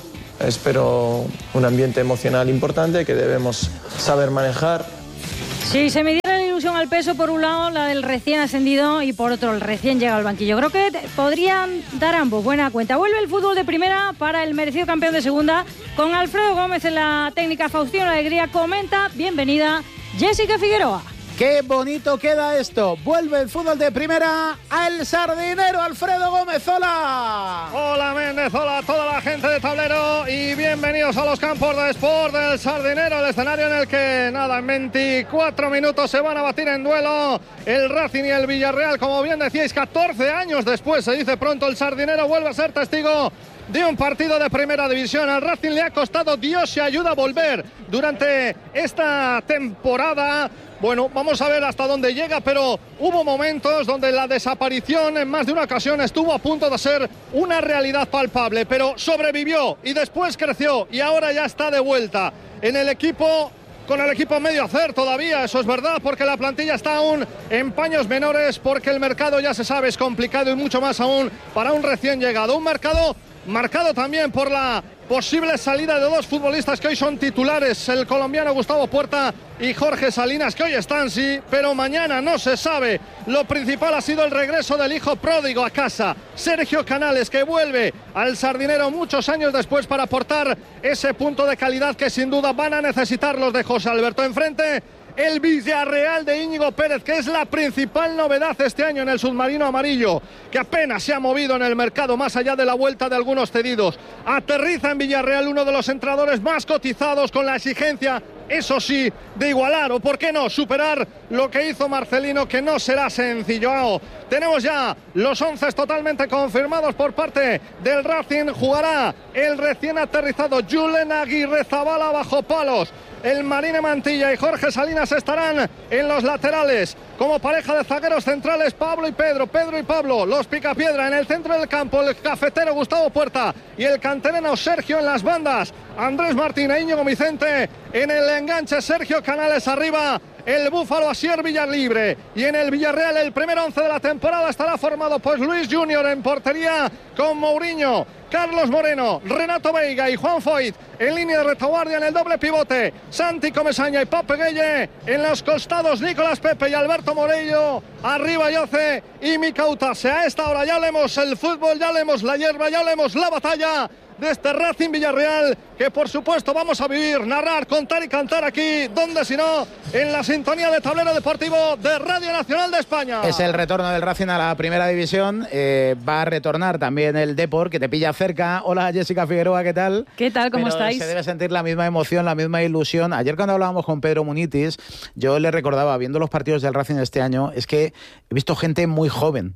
espero un ambiente emocional importante que debemos saber manejar. Sí, se me diera la ilusión al peso, por un lado la del recién ascendido y por otro el recién llegado al banquillo. Creo que podrían dar ambos buena cuenta. Vuelve el fútbol de primera para el merecido campeón de segunda, con Alfredo Gómez en la técnica. Faustino Alegría comenta. Bienvenida Jessica Figueroa. ¡Qué bonito queda esto! Vuelve el fútbol de primera a El Sardinero. Alfredo Gómez, hola. Hola Méndez, hola a toda la gente de Tablero y bienvenidos a los campos de Sport del Sardinero, el escenario en el que, nada, en veinticuatro minutos se van a batir en duelo el Racing y el Villarreal. Como bien decíais, catorce años después, se dice pronto, el Sardinero vuelve a ser testigo de un partido de primera división. Al Racing le ha costado Dios y ayuda a volver durante esta temporada. Bueno, vamos a ver hasta dónde llega, pero hubo momentos donde la desaparición en más de una ocasión estuvo a punto de ser una realidad palpable, pero sobrevivió y después creció y ahora ya está de vuelta en el equipo, con el equipo medio hacer todavía, eso es verdad, porque la plantilla está aún en paños menores, porque el mercado, ya se sabe, es complicado y mucho más aún para un recién llegado. Un mercado marcado también por la posible salida de dos futbolistas que hoy son titulares, el colombiano Gustavo Puerta y Jorge Salinas, que hoy están, sí, pero mañana no se sabe. Lo principal ha sido el regreso del hijo pródigo a casa, Sergio Canales, que vuelve al Sardinero muchos años después para aportar ese punto de calidad que sin duda van a necesitar los de José Alberto. Enfrente, el Villarreal de Íñigo Pérez, que es la principal novedad este año en el submarino amarillo, que apenas se ha movido en el mercado más allá de la vuelta de algunos cedidos. Aterriza en Villarreal uno de los entrenadores más cotizados, con la exigencia, eso sí, de igualar o, por qué no, superar lo que hizo Marcelino, que no será sencillo. Tenemos ya los once totalmente confirmados por parte del Racing. Jugará el recién aterrizado Julen Aguirre Zabala bajo palos. El Marine Mantilla y Jorge Salinas estarán en los laterales. Como pareja de zagueros centrales, Pablo y Pedro, Pedro y Pablo, los picapiedra. En el centro del campo, el cafetero Gustavo Puerta y el canterano Sergio en las bandas. Andrés Martín e Íñigo Vicente en el enganche, Sergio Canales arriba. El Búfalo Asier Villalibre. Y en el Villarreal, el primer once de la temporada estará formado pues Luis Junior en portería, con Mourinho, Carlos Moreno, Renato Veiga y Juan Foyt en línea de retaguardia. En el doble pivote, Santi Comesaña y Pape Gueye. En los costados, Nicolás Pepe y Alberto Morello. Arriba, Yoce y Mika Utase. A esta hora ya leemos el fútbol, ya leemos la hierba, ya leemos la batalla de este Racing Villarreal, que por supuesto vamos a vivir, narrar, contar y cantar aquí, donde si no, en la sintonía de Tablero Deportivo de Radio Nacional de España. Es el retorno del Racing a la primera división. Eh, va a retornar también el Depor, que te pilla cerca. Hola Jessica Figueroa, ¿qué tal? ¿Qué tal? ¿Cómo Pero estáis? Se debe sentir la misma emoción, la misma ilusión. Ayer cuando hablábamos con Pedro Munitis, yo le recordaba, viendo los partidos del Racing este año, es que he visto gente muy joven.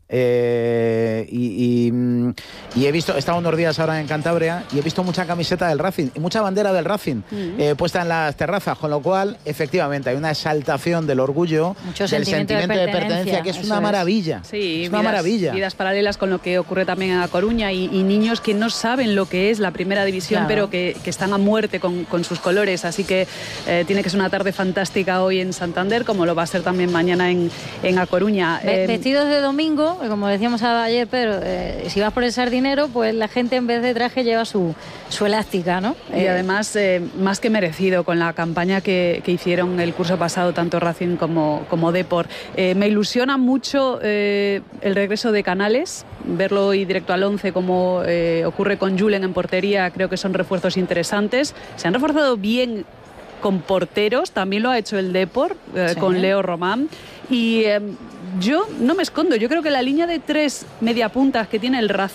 Eh, y, y, y he visto, he estado unos días ahora en Cantabria y he visto mucha camiseta del Racing y mucha bandera del Racing mm. eh, puesta en las terrazas, con lo cual efectivamente hay una exaltación del orgullo, Mucho del sentimiento, sentimiento de, pertenencia, de pertenencia, que es una maravilla. Es. Sí, es una vidas, maravilla. Vidas paralelas con lo que ocurre también en A Coruña y, y niños que no saben lo que es la primera división, claro, pero que, que están a muerte con, con sus colores. Así que eh, tiene que ser una tarde fantástica hoy en Santander, como lo va a ser también mañana en, en A Coruña. Eh, Vestidos de domingo, como decíamos ayer, Pedro, eh, si vas por el Sardinero, pues la gente en vez de traje lleva su, su elástica, ¿no? Y eh, además, eh, más que merecido con la campaña que, que hicieron el curso pasado, tanto Racing como, como Depor. Eh, me ilusiona mucho eh, el regreso de Canales, verlo hoy directo al once, como eh, ocurre con Julen en portería. Creo que son refuerzos interesantes. Se han reforzado bien con porteros, también lo ha hecho el Depor, eh, sí, con Leo Román. Y eh, yo no me escondo, yo creo que la línea de tres mediapuntas que tiene el Racing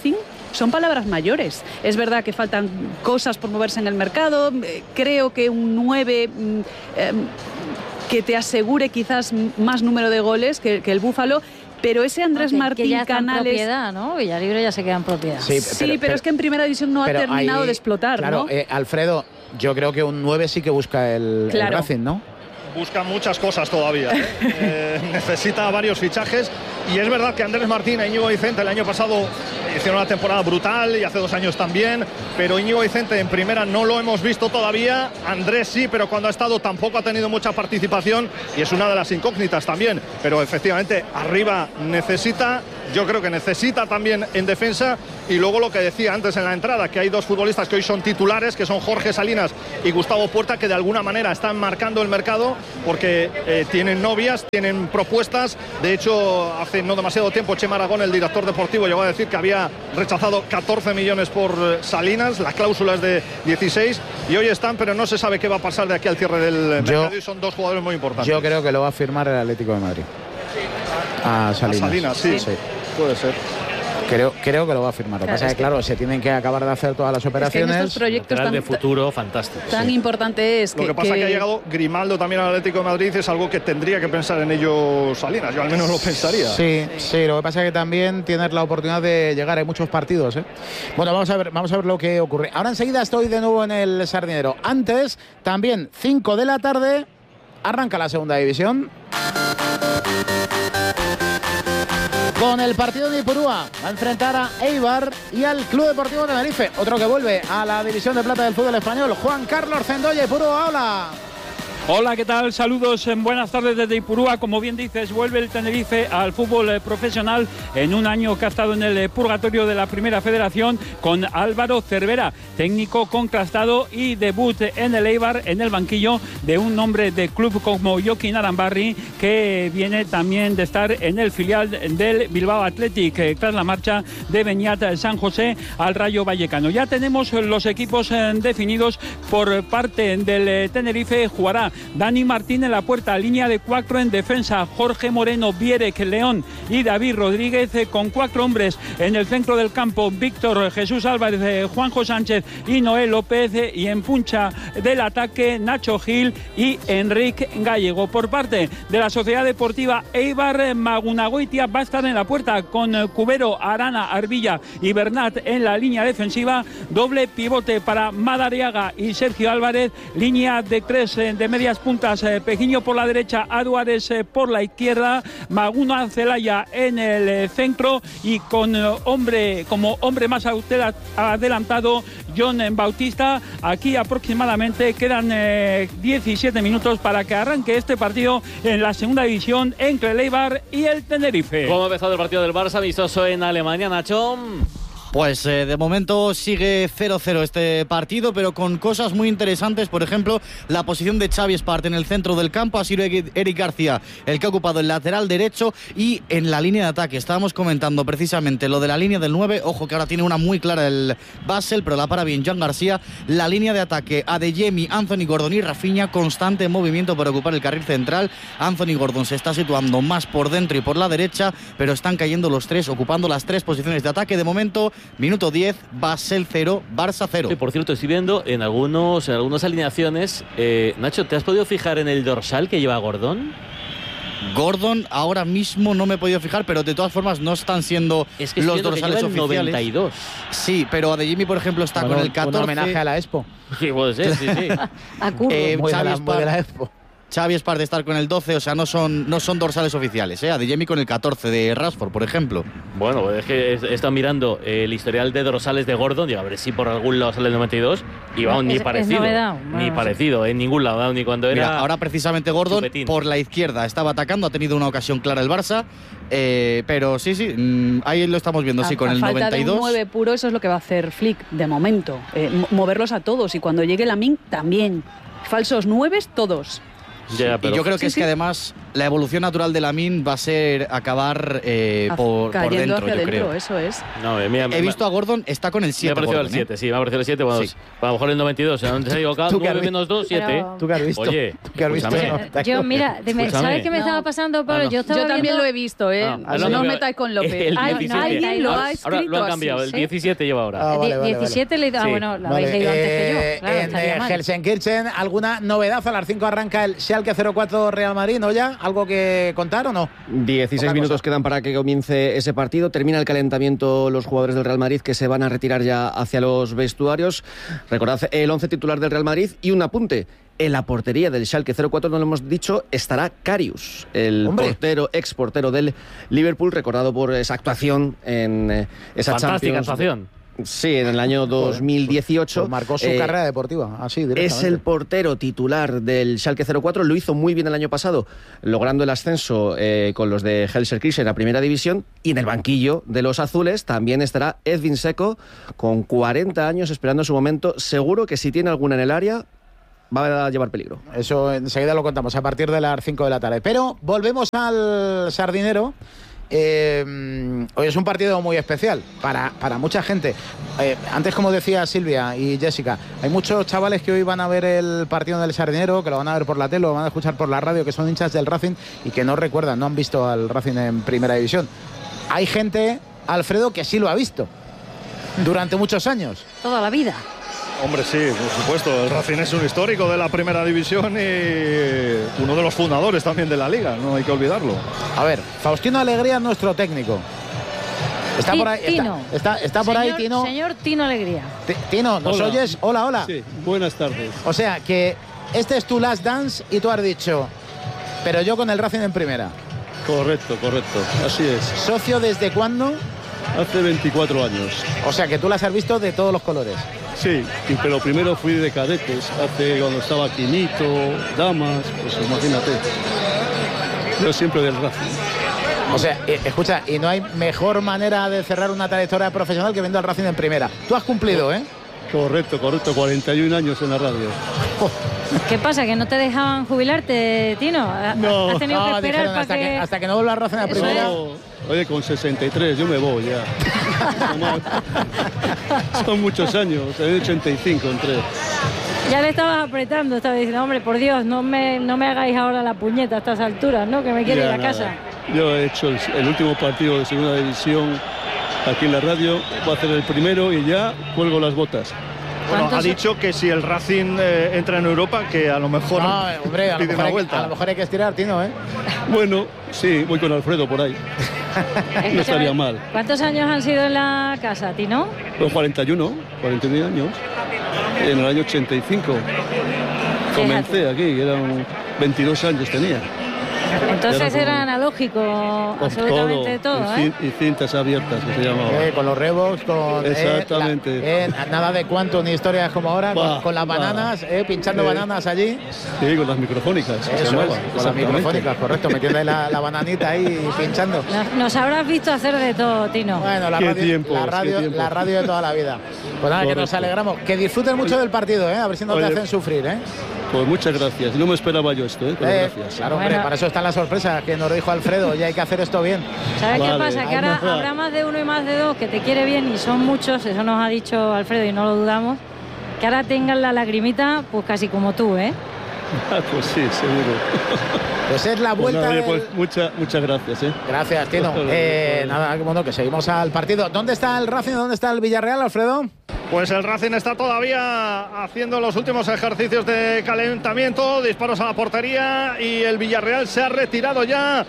son palabras mayores. Es verdad que faltan cosas por moverse en el mercado, creo que un nueve eh, que te asegure quizás más número de goles que, que el Búfalo. Pero ese Andrés no, que, Martín que ya Canales... en propiedad, ¿no? Villalibre ya se queda en propiedad. Sí, sí pero, pero, pero es que en primera división no ha terminado ahí, de explotar, claro, ¿no? Eh, Alfredo, yo creo que un nueve sí que busca el, claro. el Racing, ¿no? Busca muchas cosas todavía. ¿eh? Eh, necesita varios fichajes. Y es verdad que Andrés Martín e Íñigo Vicente el año pasado hicieron una temporada brutal y hace dos años también. Pero Íñigo Vicente en primera no lo hemos visto todavía. Andrés sí, pero cuando ha estado tampoco ha tenido mucha participación. Y es una de las incógnitas también. Pero efectivamente arriba necesita... Yo creo que necesita también en defensa. Y luego lo que decía antes en la entrada, que hay dos futbolistas que hoy son titulares, que son Jorge Salinas y Gustavo Puerta, que de alguna manera están marcando el mercado porque eh, tienen novias, tienen propuestas. De hecho, hace no demasiado tiempo Chema Aragón, el director deportivo, llegó a decir que había rechazado catorce millones por Salinas, la cláusula es de dieciséis, y hoy están, pero no se sabe qué va a pasar de aquí al cierre del mercado, y son dos jugadores muy importantes. Yo creo que lo va a firmar el Atlético de Madrid. A Salinas. A Salinas, sí. sí. Puede ser. Creo, creo que lo va a firmar. Lo que pasa es que, claro, se tienen que acabar de hacer todas las operaciones. Es que en estos proyectos tan, de futuro fantástico. Tan sí. importante es que... Lo que pasa es que... que ha llegado Grimaldo también al Atlético de Madrid, es algo que tendría que pensar en ello Salinas. Yo al menos lo pensaría. Sí, sí. Lo que pasa es que también tienes la oportunidad de llegar a muchos partidos, ¿eh? Bueno, vamos a ver, vamos a ver lo que ocurre. Ahora enseguida estoy de nuevo en el Sardinero. Antes, también cinco de la tarde, arranca la segunda división. Con el partido de Ipurúa va a enfrentar a Eibar y al Club Deportivo Tenerife. Otro que vuelve a la división de plata del fútbol español, Juan Carlos Zendoya. Ipurúa, hola. Hola, ¿qué tal? Saludos, buenas tardes desde Ipurúa. Como bien dices, vuelve el Tenerife al fútbol profesional en un año que ha estado en el purgatorio de la Primera Federación con Álvaro Cervera, técnico contrastado y debut en el Eibar en el banquillo de un hombre de club como Joaquín Arambarri, que viene también de estar en el filial del Bilbao Athletic tras la marcha de Beñat San José al Rayo Vallecano. Ya tenemos los equipos definidos por parte del Tenerife. Jugará Dani Martín en la puerta, línea de cuatro en defensa, Jorge Moreno, Bierek, León y David Rodríguez, con cuatro hombres en el centro del campo, Víctor Jesús Álvarez, Juanjo Sánchez y Noel López, y en puncha del ataque Nacho Gil y Enrique Gallego. Por parte de la Sociedad Deportiva Eibar, Magunagoitia va a estar en la puerta con Cubero, Arana, Arbilla y Bernat en la línea defensiva, doble pivote para Madariaga y Sergio Álvarez, línea de tres de media puntas, eh, Pejiño por la derecha, Aduares eh, por la izquierda, Maguna Celaya en el eh, centro, y con eh, hombre como hombre más adelantado John Bautista. Aquí aproximadamente quedan eh, diecisiete minutos para que arranque este partido en la segunda división entre el Eibar y el Tenerife. ¿Cómo ha empezado el partido del Barça amistoso en Alemania, Nacho? Pues eh, de momento sigue cero cero este partido, pero con cosas muy interesantes. Por ejemplo, la posición de Xavi Espart en el centro del campo. Ha sido Eric García el que ha ocupado el lateral derecho, y en la línea de ataque estábamos comentando precisamente lo de la línea del nueve. Ojo que ahora tiene una muy clara el Basel, pero la para bien Jan García. La línea de ataque, Adeyemi, Anthony Gordon y Rafinha, constante movimiento para ocupar el carril central. Anthony Gordon se está situando más por dentro y por la derecha, pero están cayendo los tres, ocupando las tres posiciones de ataque. De momento, minuto diez, Basel cero, Barça cero. Y por cierto, estoy viendo en algunos en algunas alineaciones, eh, Nacho, ¿te has podido fijar en el dorsal que lleva Gordon? Gordon ahora mismo no me he podido fijar, pero de todas formas no están siendo es que los dorsales que oficiales. noventa y dos. Sí, pero Adeyemi, por ejemplo, está bueno, con el catorce. Un homenaje a la Expo. Sí, puede ser, sí, sí. A Curro. Eh, muy, Xavi de la, Espart, muy de la Expo. Xavi Espart de estar con el doce, o sea, no son, no son dorsales oficiales, ¿eh? Adeyemi con el catorce de Rashford, por ejemplo. Bueno, es que he estado mirando el historial de dorsales de Gordon, digo, a ver si por algún lado sale el noventa y dos, y vamos, ni es, parecido. Es ni bueno, parecido, en ningún lado, ni cuando era. Mira, ahora precisamente Gordon chupetín. Por la izquierda estaba atacando, ha tenido una ocasión clara el Barça, eh, pero sí, sí, mmm, ahí lo estamos viendo, a, sí, con a el falta noventa y dos. De un nueve puro, eso es lo que va a hacer Flick de momento, eh, moverlos a todos, y cuando llegue Lamine también. Falsos nueves todos. Ya, y yo creo que sí, es sí. que además la evolución natural de Lamine va a ser acabar eh, por, por dentro, hacia yo dentro, creo. Eso es. No, eh, mira, He visto a Gordon, está con el siete. Me ha parecido Gordon, el siete, ¿eh? sí, me ha parecido el siete. Bueno, Sí. a lo mejor el noventa y dos, ¿a dónde se ha equivocado? ¿Tú qué has nueve menos dos, siete. Pero- ¿Tú qué has visto? Oye, ¿Tú qué has visto? escúchame. No, Yo, mira, dime, Escúchame. ¿sabes qué me No. estaba pasando, Pablo? Ah, no. Yo, estaba Yo también viendo- lo he visto, ¿eh? Ah, no ahora no os lo- metáis con López. El Ay, diecisiete. Alguien lo Ahora- ha Ahora escrito lo han cambiado, el así. diecisiete lleva ahora. Ah, vale, Die- vale, diecisiete le Ah, Sí. bueno, lo Vale, habéis leído antes que eh, yo. Claro, en estaría eh, mal. Gelsenkirchen, ¿alguna novedad? A las cinco arranca el Schalke cero cuatro Real Madrid, ¿no ya? ¿Algo que contar o no? dieciséis Poca minutos cosa. quedan para que comience ese partido. Termina el calentamiento los jugadores del Real Madrid que se van a retirar ya hacia los vestuarios. Recordad el once titular del Real Madrid y un apunte. En la portería del Schalke cero cuatro, no lo hemos dicho, estará Karius, el Hombre. portero, ex portero del Liverpool, recordado por esa actuación en eh, esa Fantástica Champions. actuación. Sí, en el año dos mil dieciocho. Pues marcó su Eh, carrera deportiva, así Es directamente. el portero titular del Schalke cero cuatro, lo hizo muy bien el año pasado, logrando el ascenso eh, con los de Gelsenkirchen en la primera división, y en el banquillo de los azules también estará Edwin Seco, con cuarenta años esperando su momento. Seguro que si tiene alguna en el área va a llevar peligro. Eso enseguida lo contamos a partir de las cinco de la tarde. Pero volvemos al Sardinero. Eh, hoy es un partido muy especial para, para mucha gente. Eh, antes, como decía Silvia y Jessica, hay muchos chavales que hoy van a ver el partido del Sardinero, que lo van a ver por la tele, lo van a escuchar por la radio, que son hinchas del Racing y que no recuerdan, no han visto al Racing en primera división. Hay gente, Alfredo, que sí lo ha visto durante muchos años. Toda la vida. Hombre, sí, por supuesto. El Racing es un histórico de la primera división y uno de los fundadores también de la liga, no hay que olvidarlo. A ver, Faustino Alegría es nuestro técnico. Está Ti- por ahí, Tino. está, está, está por ahí, Señor- Tino. Señor Tino Alegría. Ti- Tino, ¿nos Hola. oyes? Hola, hola. Sí, buenas tardes. O sea, que este es tu last dance y tú has dicho, pero yo con el Racing en primera. Correcto, correcto. Así es. ¿Socio desde cuándo? Hace veinticuatro años. O sea, que tú las has visto de todos los colores. Sí, y- pero primero fui de cadetes, hace cuando estaba Quinito, Damas, pues imagínate. Yo siempre del Racing. O sea, eh, escucha, y no hay mejor manera de cerrar una trayectoria profesional que viendo al Racing en primera. Tú has cumplido, ¿eh? Correcto, correcto, cuarenta y un años en la radio. ¿Qué pasa? ¿Que no te dejaban jubilarte, Tino? No. ¿Has tenido que No, esperar dijeron, para hasta que... que, hasta que no vuelva al Racing a Eso primera. No, oye, con sesenta y tres yo me voy ya. Son muchos años, en ochenta y cinco entré. Ya le estabas apretando, estabas diciendo, hombre, por Dios, no me, no me hagáis ahora la puñeta a estas alturas, ¿no? Que me quiero Ya ir a nada. casa. Yo he hecho el, el último partido de segunda división aquí en la radio, voy a hacer el primero y ya cuelgo las botas. Bueno, ha ¿Cuántos- dicho que si el Racing eh, entra en Europa, que a lo mejor No, eh, hombre, a lo, pide mejor una hay, que- vuelta. a lo mejor hay que estirar, Tino, ¿eh? Bueno, sí, voy con Alfredo por ahí. No estaría mal. ¿Cuántos años han sido en la casa, Tino? Los cuarenta y uno, cuarenta y uno años. En el año ochenta y cinco. Comencé aquí, eran veintidós años tenía. Entonces Era era como- analógico, Con absolutamente todo, y, ¿eh? cin- y cintas abiertas, que se llamaba. Eh, con los rebos, con. eh, Exactamente. la- eh, nada de cuánto ni historias como ahora, con, Bah, con las bah. bananas, eh, pinchando Eh, bananas allí. Sí, con las microfónicas. que se Eso es, llamaba, con las exactamente. microfónicas, correcto, metiendo la, la bananita ahí pinchando. Nos, nos habrás visto hacer de todo, Tino. Bueno, la Qué radio, tiempos, la, qué radio, tiempos. la radio de toda la vida. Pues nada, que nos Correcto. alegramos. Que disfruten mucho del partido, ¿eh? A ver si no te Oye, hacen sufrir, ¿eh? Pues muchas gracias. No me esperaba yo esto, ¿eh? Pero Eh, gracias. Claro, hombre, Bueno. para eso están las sorpresas que nos dijo Alfredo, y hay que hacer esto bien. ¿Sabes qué Vale. pasa? Que Ay, ahora no. habrá más de uno y más de dos que te quiere bien y son muchos, eso nos ha dicho Alfredo y no lo dudamos, que ahora tengan la lagrimita pues casi como tú, ¿eh? Ah, pues sí, seguro. Pues es la Pues vuelta nada, oye, del- pues mucha- muchas gracias, ¿eh? Gracias, Tino. Eh, nada, bueno, que seguimos al partido. ¿Dónde está el Racing? ¿Dónde está el Villarreal, Alfredo? Pues el Racing está todavía haciendo los últimos ejercicios de calentamiento, disparos a la portería y el Villarreal se ha retirado ya.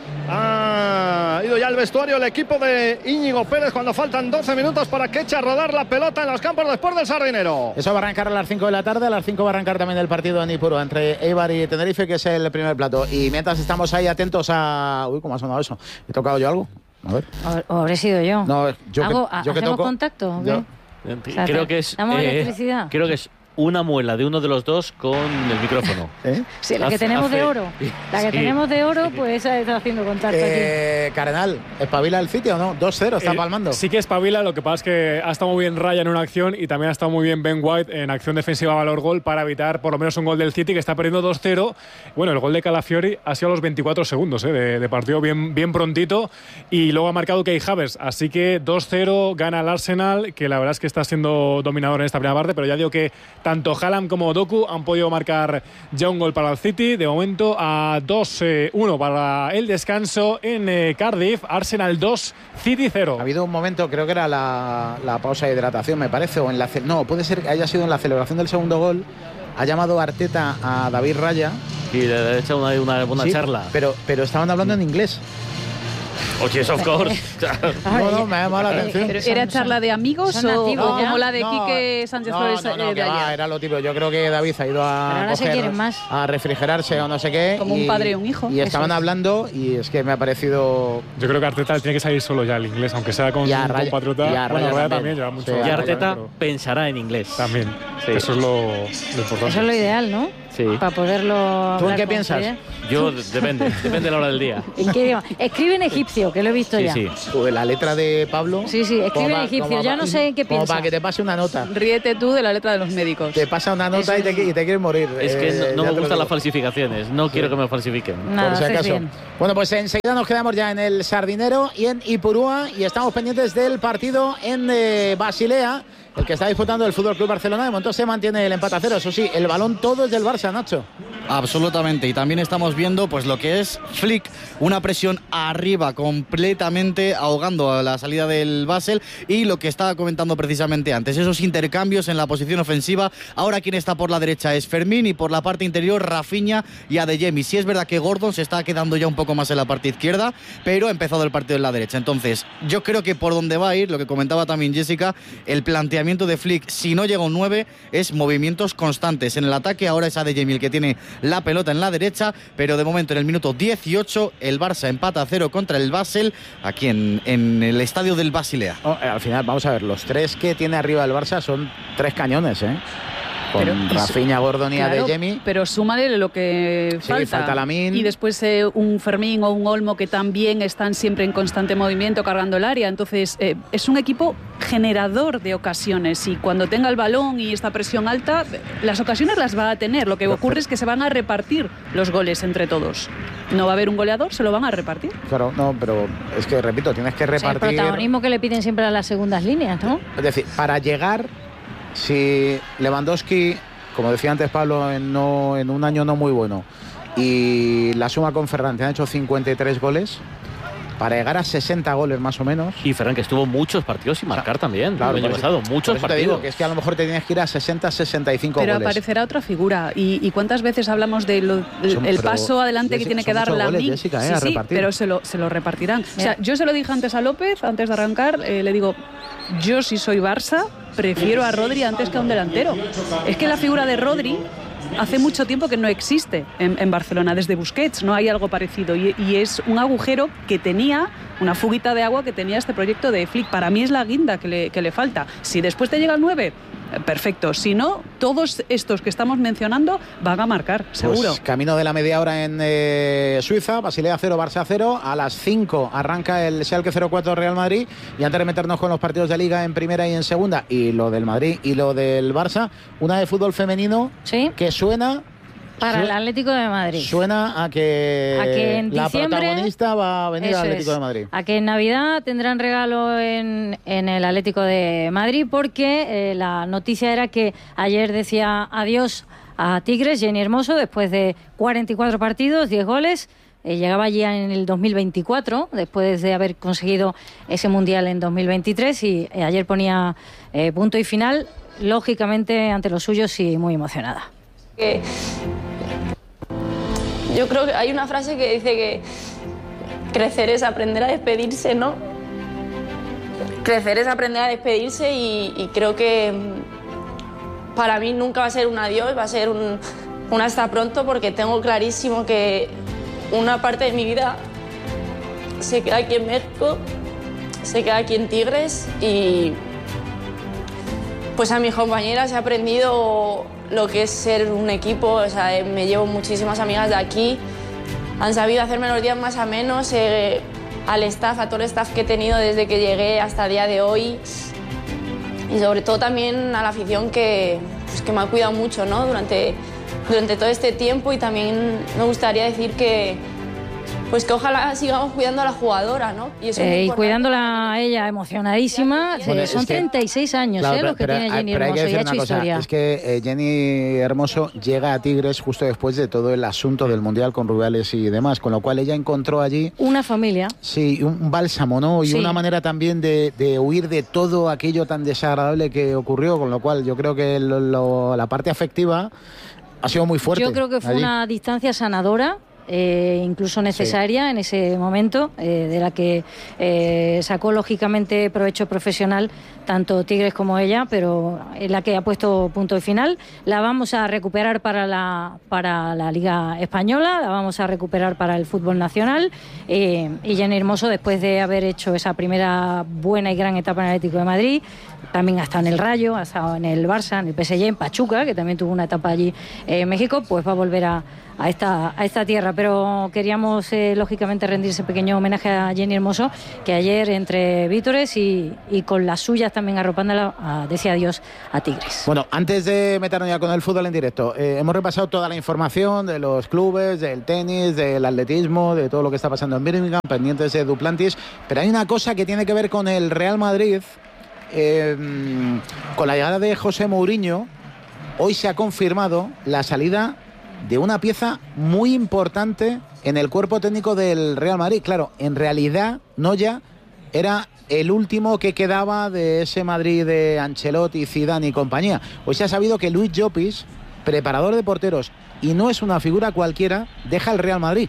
Ha ido ya al vestuario el equipo de Íñigo Pérez cuando faltan doce minutos para que eche a rodar la pelota en los campos después del Sardinero. Eso va a arrancar a las cinco de la tarde. A las cinco va a arrancar también el partido en Ipurúa entre Eibar y Tenerife, que es el primer plato. Y mientras estamos ahí atentos a... Uy, ¿cómo ha sonado eso? ¿He tocado yo algo? A ver. O, o habré sido yo. No, yo que- ¿Hago- yo que ¿Hacemos toco- contacto? o qué? yo- O sea, Creo que es. ¿damos eh, electricidad? creo que es una muela de uno de los dos con el micrófono. ¿Eh? Sí, la que Hace- tenemos de hace- oro. La que Sí. tenemos de oro, pues esa está haciendo contacto Eh, Cardenal, ¿espabila el sitio o no? dos cero, está Eh, palmando. Sí que espabila, lo que pasa es que ha estado muy bien Raya en una acción y también ha estado muy bien Ben White en acción defensiva valor-gol para evitar por lo menos un gol del City, que está perdiendo dos cero. Bueno, el gol de Calafiori ha sido a los veinticuatro segundos eh, de, de partido, bien, bien prontito, y luego ha marcado Kai Havertz, así que dos cero gana el Arsenal, que la verdad es que está siendo dominador en esta primera parte, pero ya digo que tanto Haaland como Doku han podido marcar ya un gol para el City, de momento a dos uno para el descanso en eh, Cardiff. Arsenal dos, City cero. Ha habido un momento, creo que era la, la pausa de hidratación, me parece, o en la ce- no, puede ser que haya sido en la celebración del segundo gol. Ha llamado Arteta a David Raya y le ha hecho una, una, una Sí, charla. Pero, pero estaban hablando en inglés. Oh, yes, of course. No, no, me ha llamado la atención. Pero, ¿era charla de amigos son o, nativos o ya. como la de No, Quique Sánchez No, Flores no, no, eh, de que va, ayer? era lo típico. Yo creo que David ha ido a, Pero ahora se coger- quieren más. a refrigerarse o no sé qué. Como un y- padre y un hijo. Y estaban Eso es. hablando y es que me ha parecido... Yo creo que Arteta tiene que salir solo ya el inglés, aunque sea con Y a un Raya- compatriota. y a Bueno, Raya Raya también. también lleva mucho. Sí, Y a Arteta pero pensará en inglés. también. Sí. Eso es lo, lo importante. Eso es lo ideal, ¿no? Sí. Para poderlo. ¿Tú en hablar qué con piensas? fluidez. Yo, depende, depende de la hora del día. ¿En qué idioma? Escribe en egipcio, que lo he visto Sí, ya. sí. Joder, la letra de Pablo... Sí, sí, escribe como en pa- egipcio. como Ya pa- no sé en qué Como piensa. para que te pase una nota. Ríete tú de la letra de los médicos. Te pasa una nota y te, y te quieres morir. Es que Eh, no, no ya me te lo gustan digo. las falsificaciones. No quiero que me falsifiquen. Nada, por si haces acaso. bien. Bueno, pues enseguida nos quedamos ya en el Sardinero y en Ipurúa y estamos pendientes del partido en eh, Basilea, el que está disputando el Fútbol Club Barcelona. De momento se mantiene el empate a cero. Eso sí, el balón todo es del Barça, Nacho. Absolutamente, y también estamos viendo pues lo que es Flick, una presión arriba completamente ahogando a la salida del Basel, y lo que estaba comentando precisamente antes, esos intercambios en la posición ofensiva. Ahora quien está por la derecha es Fermín y por la parte interior Rafinha y Adeyemi. Sí es verdad que Gordon se está quedando ya un poco más en la parte izquierda, pero ha empezado el partido en la derecha. Entonces yo creo que por donde va a ir, lo que comentaba también Jessica, el planteamiento de Flick, si no llega un nueve, es movimientos constantes en el ataque. Ahora es Adeyemi el que tiene la pelota en la derecha, pero de momento en el minuto dieciocho el Barça empata a cero contra el Basel aquí en, en el estadio del Basilea. Oh, eh, al final, vamos a ver, los tres que tiene arriba el Barça son tres cañones, ¿eh? Con Pero- y- Rafinha, Gordon y Claro, Adeyemi. pero súmale lo que Sí, falta. falta Lamine. Y después eh, un Fermín o un Olmo que también están siempre en constante movimiento cargando el área. Entonces eh, es un equipo generador de ocasiones y cuando tenga el balón y esta presión alta, las ocasiones las va a tener. Lo que ocurre es que se van a repartir los goles entre todos. No va a haber un goleador, se lo van a repartir. Claro, no, pero es que, repito, tienes que O sea, el repartir... protagonismo que le piden siempre a las segundas líneas, ¿no? Es decir, para llegar, si Lewandowski, como decía antes Pablo, en, no, en un año no muy bueno, y la suma con Ferran, te han hecho cincuenta y tres goles, para llegar a sesenta goles más o menos. Y Ferran, que estuvo muchos partidos sin marcar también. Claro, el año por eso- pasado, por muchos eso te partidos. digo que es que a lo mejor te tienes que ir a sesenta, sesenta y cinco Pero goles. aparecerá otra figura. ¿Y, y cuántas veces hablamos del Son- el pero, paso adelante que Jessica, tiene que son dar muchos la goles, Min? Jessica, ¿eh? Sí, a sí, repartir. pero se lo, se lo repartirán. O sea, yo se lo dije antes a López, antes de arrancar, eh, le digo, yo si soy Barça, prefiero a Rodri antes que a un delantero. Es que la figura de Rodri hace mucho tiempo que no existe en, en Barcelona, desde Busquets no hay algo parecido y, y es un agujero que tenía, una fuguita de agua que tenía este proyecto de Flick. Para mí es la guinda que le, que le falta. Si después te llega el nueve, eh, perfecto. Si no, todos estos que estamos mencionando van a marcar, seguro. Pues camino de la media hora en eh, Suiza, Basilea cero, Barça cero. A las cinco arranca el Schalke cero cuatro Real Madrid. Y antes de meternos con los partidos de Liga en primera y en segunda, y lo del Madrid y lo del Barça, una de fútbol femenino que suena... Para su- el Atlético de Madrid. Suena a que, A que en la diciembre- protagonista va a venir Eso al Atlético es. de Madrid. A que en Navidad tendrán regalo en, en el Atlético de Madrid porque eh, la noticia era que ayer decía adiós a Tigres, Jenny Hermoso, después de cuarenta y cuatro partidos, diez goles. Eh, llegaba ya en el dos mil veinticuatro, después de haber conseguido ese Mundial en dos mil veintitrés, y eh, ayer ponía eh, punto y final, lógicamente ante los suyos y muy emocionada. Que yo creo que hay una frase que dice que crecer es aprender a despedirse, ¿no? Crecer es aprender a despedirse y, y creo que mm, para mí nunca va a ser un adiós, va a ser un, un hasta pronto, porque tengo clarísimo que una parte de mi vida se queda aquí en México, se queda aquí en Tigres y, pues a mis compañeras he aprendido lo que es ser un equipo, o sea, me llevo muchísimas amigas de aquí, han sabido hacerme los días más amenos, eh, al staff, a todo el staff que he tenido desde que llegué hasta el día de hoy y sobre todo también a la afición que, pues, que me ha cuidado mucho, ¿no? durante, durante todo este tiempo y también me gustaría decir que Pues que ojalá sigamos cuidando a la jugadora, ¿no? Y, eso eh, y cuidándola a ella, emocionadísima. Bueno, son es que, treinta y seis años, claro, ¿eh? Pero, los que pero, tiene Jenny Hermoso, y ha hecho historia. Es que eh, Jenny Hermoso llega a Tigres justo después de todo el asunto del Mundial con Rubiales y demás, con lo cual ella encontró allí... Una familia. Sí, un bálsamo, ¿no? Y sí. una manera también de, de huir de todo aquello tan desagradable que ocurrió, con lo cual yo creo que lo, lo, la parte afectiva ha sido muy fuerte. Yo creo que fue allí. Una distancia sanadora. Eh, incluso necesaria sí. en ese momento, eh, de la que eh, sacó lógicamente provecho profesional tanto Tigres como ella, pero en la que ha puesto punto y final. La vamos a recuperar para la, para la Liga Española, la vamos a recuperar para el fútbol nacional, eh, y Jenny Hermoso, después de haber hecho esa primera buena y gran etapa en el Atlético de Madrid, también ha estado en el Rayo, ha estado en el Barça, en el P S G, en Pachuca, que también tuvo una etapa allí en México, pues va a volver a A esta, a esta tierra, pero queríamos eh, lógicamente rendir ese pequeño homenaje a Jenny Hermoso, que ayer entre vítores y, y con las suyas también arropándola a, decía adiós a Tigres. Bueno, antes de meternos ya con el fútbol en directo, eh, hemos repasado toda la información de los clubes, del tenis, del atletismo, de todo lo que está pasando en Birmingham, pendientes de Duplantis, pero hay una cosa que tiene que ver con el Real Madrid, eh, con la llegada de José Mourinho. Hoy se ha confirmado la salida de una pieza muy importante en el cuerpo técnico del Real Madrid. Claro, en realidad Noya era el último que quedaba de ese Madrid de Ancelotti, Zidane y compañía. Hoy se ha sabido que Luis Llopis, preparador de porteros, y no es una figura cualquiera, deja el Real Madrid.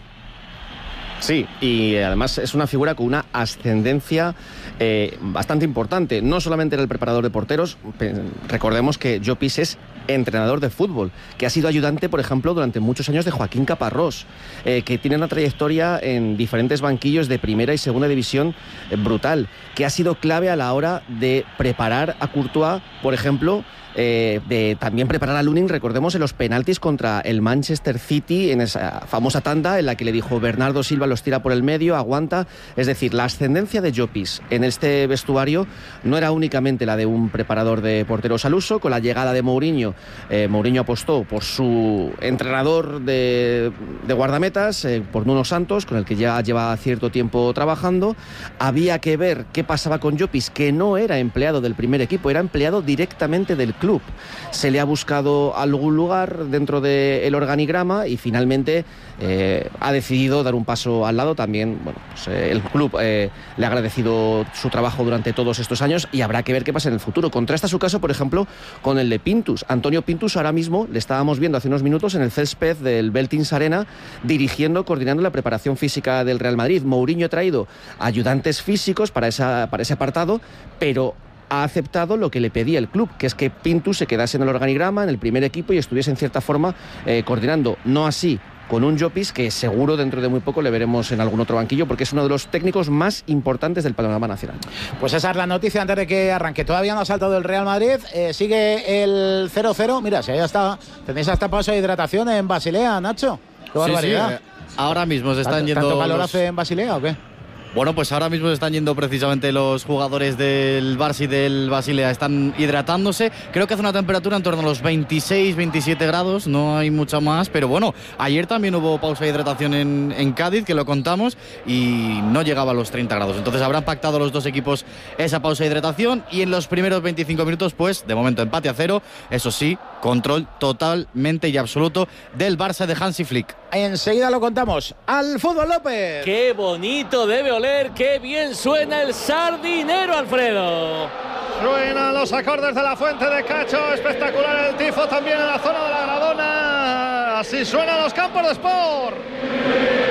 Sí, y además es una figura con una ascendencia eh, bastante importante. No solamente era el preparador de porteros, recordemos que Llopis es entrenador de fútbol, que ha sido ayudante, por ejemplo, durante muchos años de Joaquín Caparrós, eh, que tiene una trayectoria en diferentes banquillos de primera y segunda división eh, brutal, que ha sido clave a la hora de preparar a Courtois, por ejemplo, Eh, de también preparar a Lunin, recordemos, en los penaltis contra el Manchester City, en esa famosa tanda en la que le dijo Bernardo Silva los tira por el medio, aguanta. Es decir, la ascendencia de Llopis en este vestuario no era únicamente la de un preparador de porteros al uso. Con la llegada de Mourinho, eh, Mourinho apostó por su entrenador de, de guardametas, eh, por Nuno Santos, con el que ya lleva cierto tiempo trabajando. Había que ver qué pasaba con Llopis, que no era empleado del primer equipo, era empleado directamente del club. Se le ha buscado algún lugar dentro del organigrama y finalmente eh, ha decidido dar un paso al lado. También, bueno, pues, eh, el club eh, le ha agradecido su trabajo durante todos estos años y habrá que ver qué pasa en el futuro. Contrasta su caso, por ejemplo, con el de Pintus. Antonio Pintus ahora mismo le estábamos viendo hace unos minutos en el césped del Beltins Arena, dirigiendo, coordinando la preparación física del Real Madrid. Mourinho ha traído ayudantes físicos para, esa, para ese apartado, pero ha aceptado lo que le pedía el club, que es que Pintus se quedase en el organigrama, en el primer equipo, y estuviese en cierta forma eh, coordinando. No así con un Llopis, que seguro dentro de muy poco le veremos en algún otro banquillo, porque es uno de los técnicos más importantes del panorama nacional. Pues esa es la noticia antes de que arranque. Todavía no ha saltado el Real Madrid, eh, sigue el cero cero. Mira, si ahí está, tenéis hasta paso de hidratación en Basilea, Nacho. Qué barbaridad. Sí, sí, eh, ahora mismo se están yendo... ¿Tanto calor los... hace en Basilea o qué? Bueno, pues ahora mismo se están yendo precisamente los jugadores del Barça y del Basilea, están hidratándose. Creo que hace una temperatura en torno a los veintiséis, veintisiete grados, no hay mucha más, pero bueno, ayer también hubo pausa de hidratación en, en Cádiz, que lo contamos, y no llegaba a los treinta grados. Entonces habrán pactado los dos equipos esa pausa de hidratación y en los primeros veinticinco minutos, pues, de momento empate a cero, eso sí, control totalmente y absoluto del Barça de Hansi Flick. Enseguida lo contamos. ¡Al fútbol, López! ¡Qué bonito debe oler! ¡Qué bien suena el sardinero, Alfredo! Suenan los acordes de la Fuente de Cacho. Espectacular el tifo también en la zona de la Gradona. Así suenan los campos de Sport.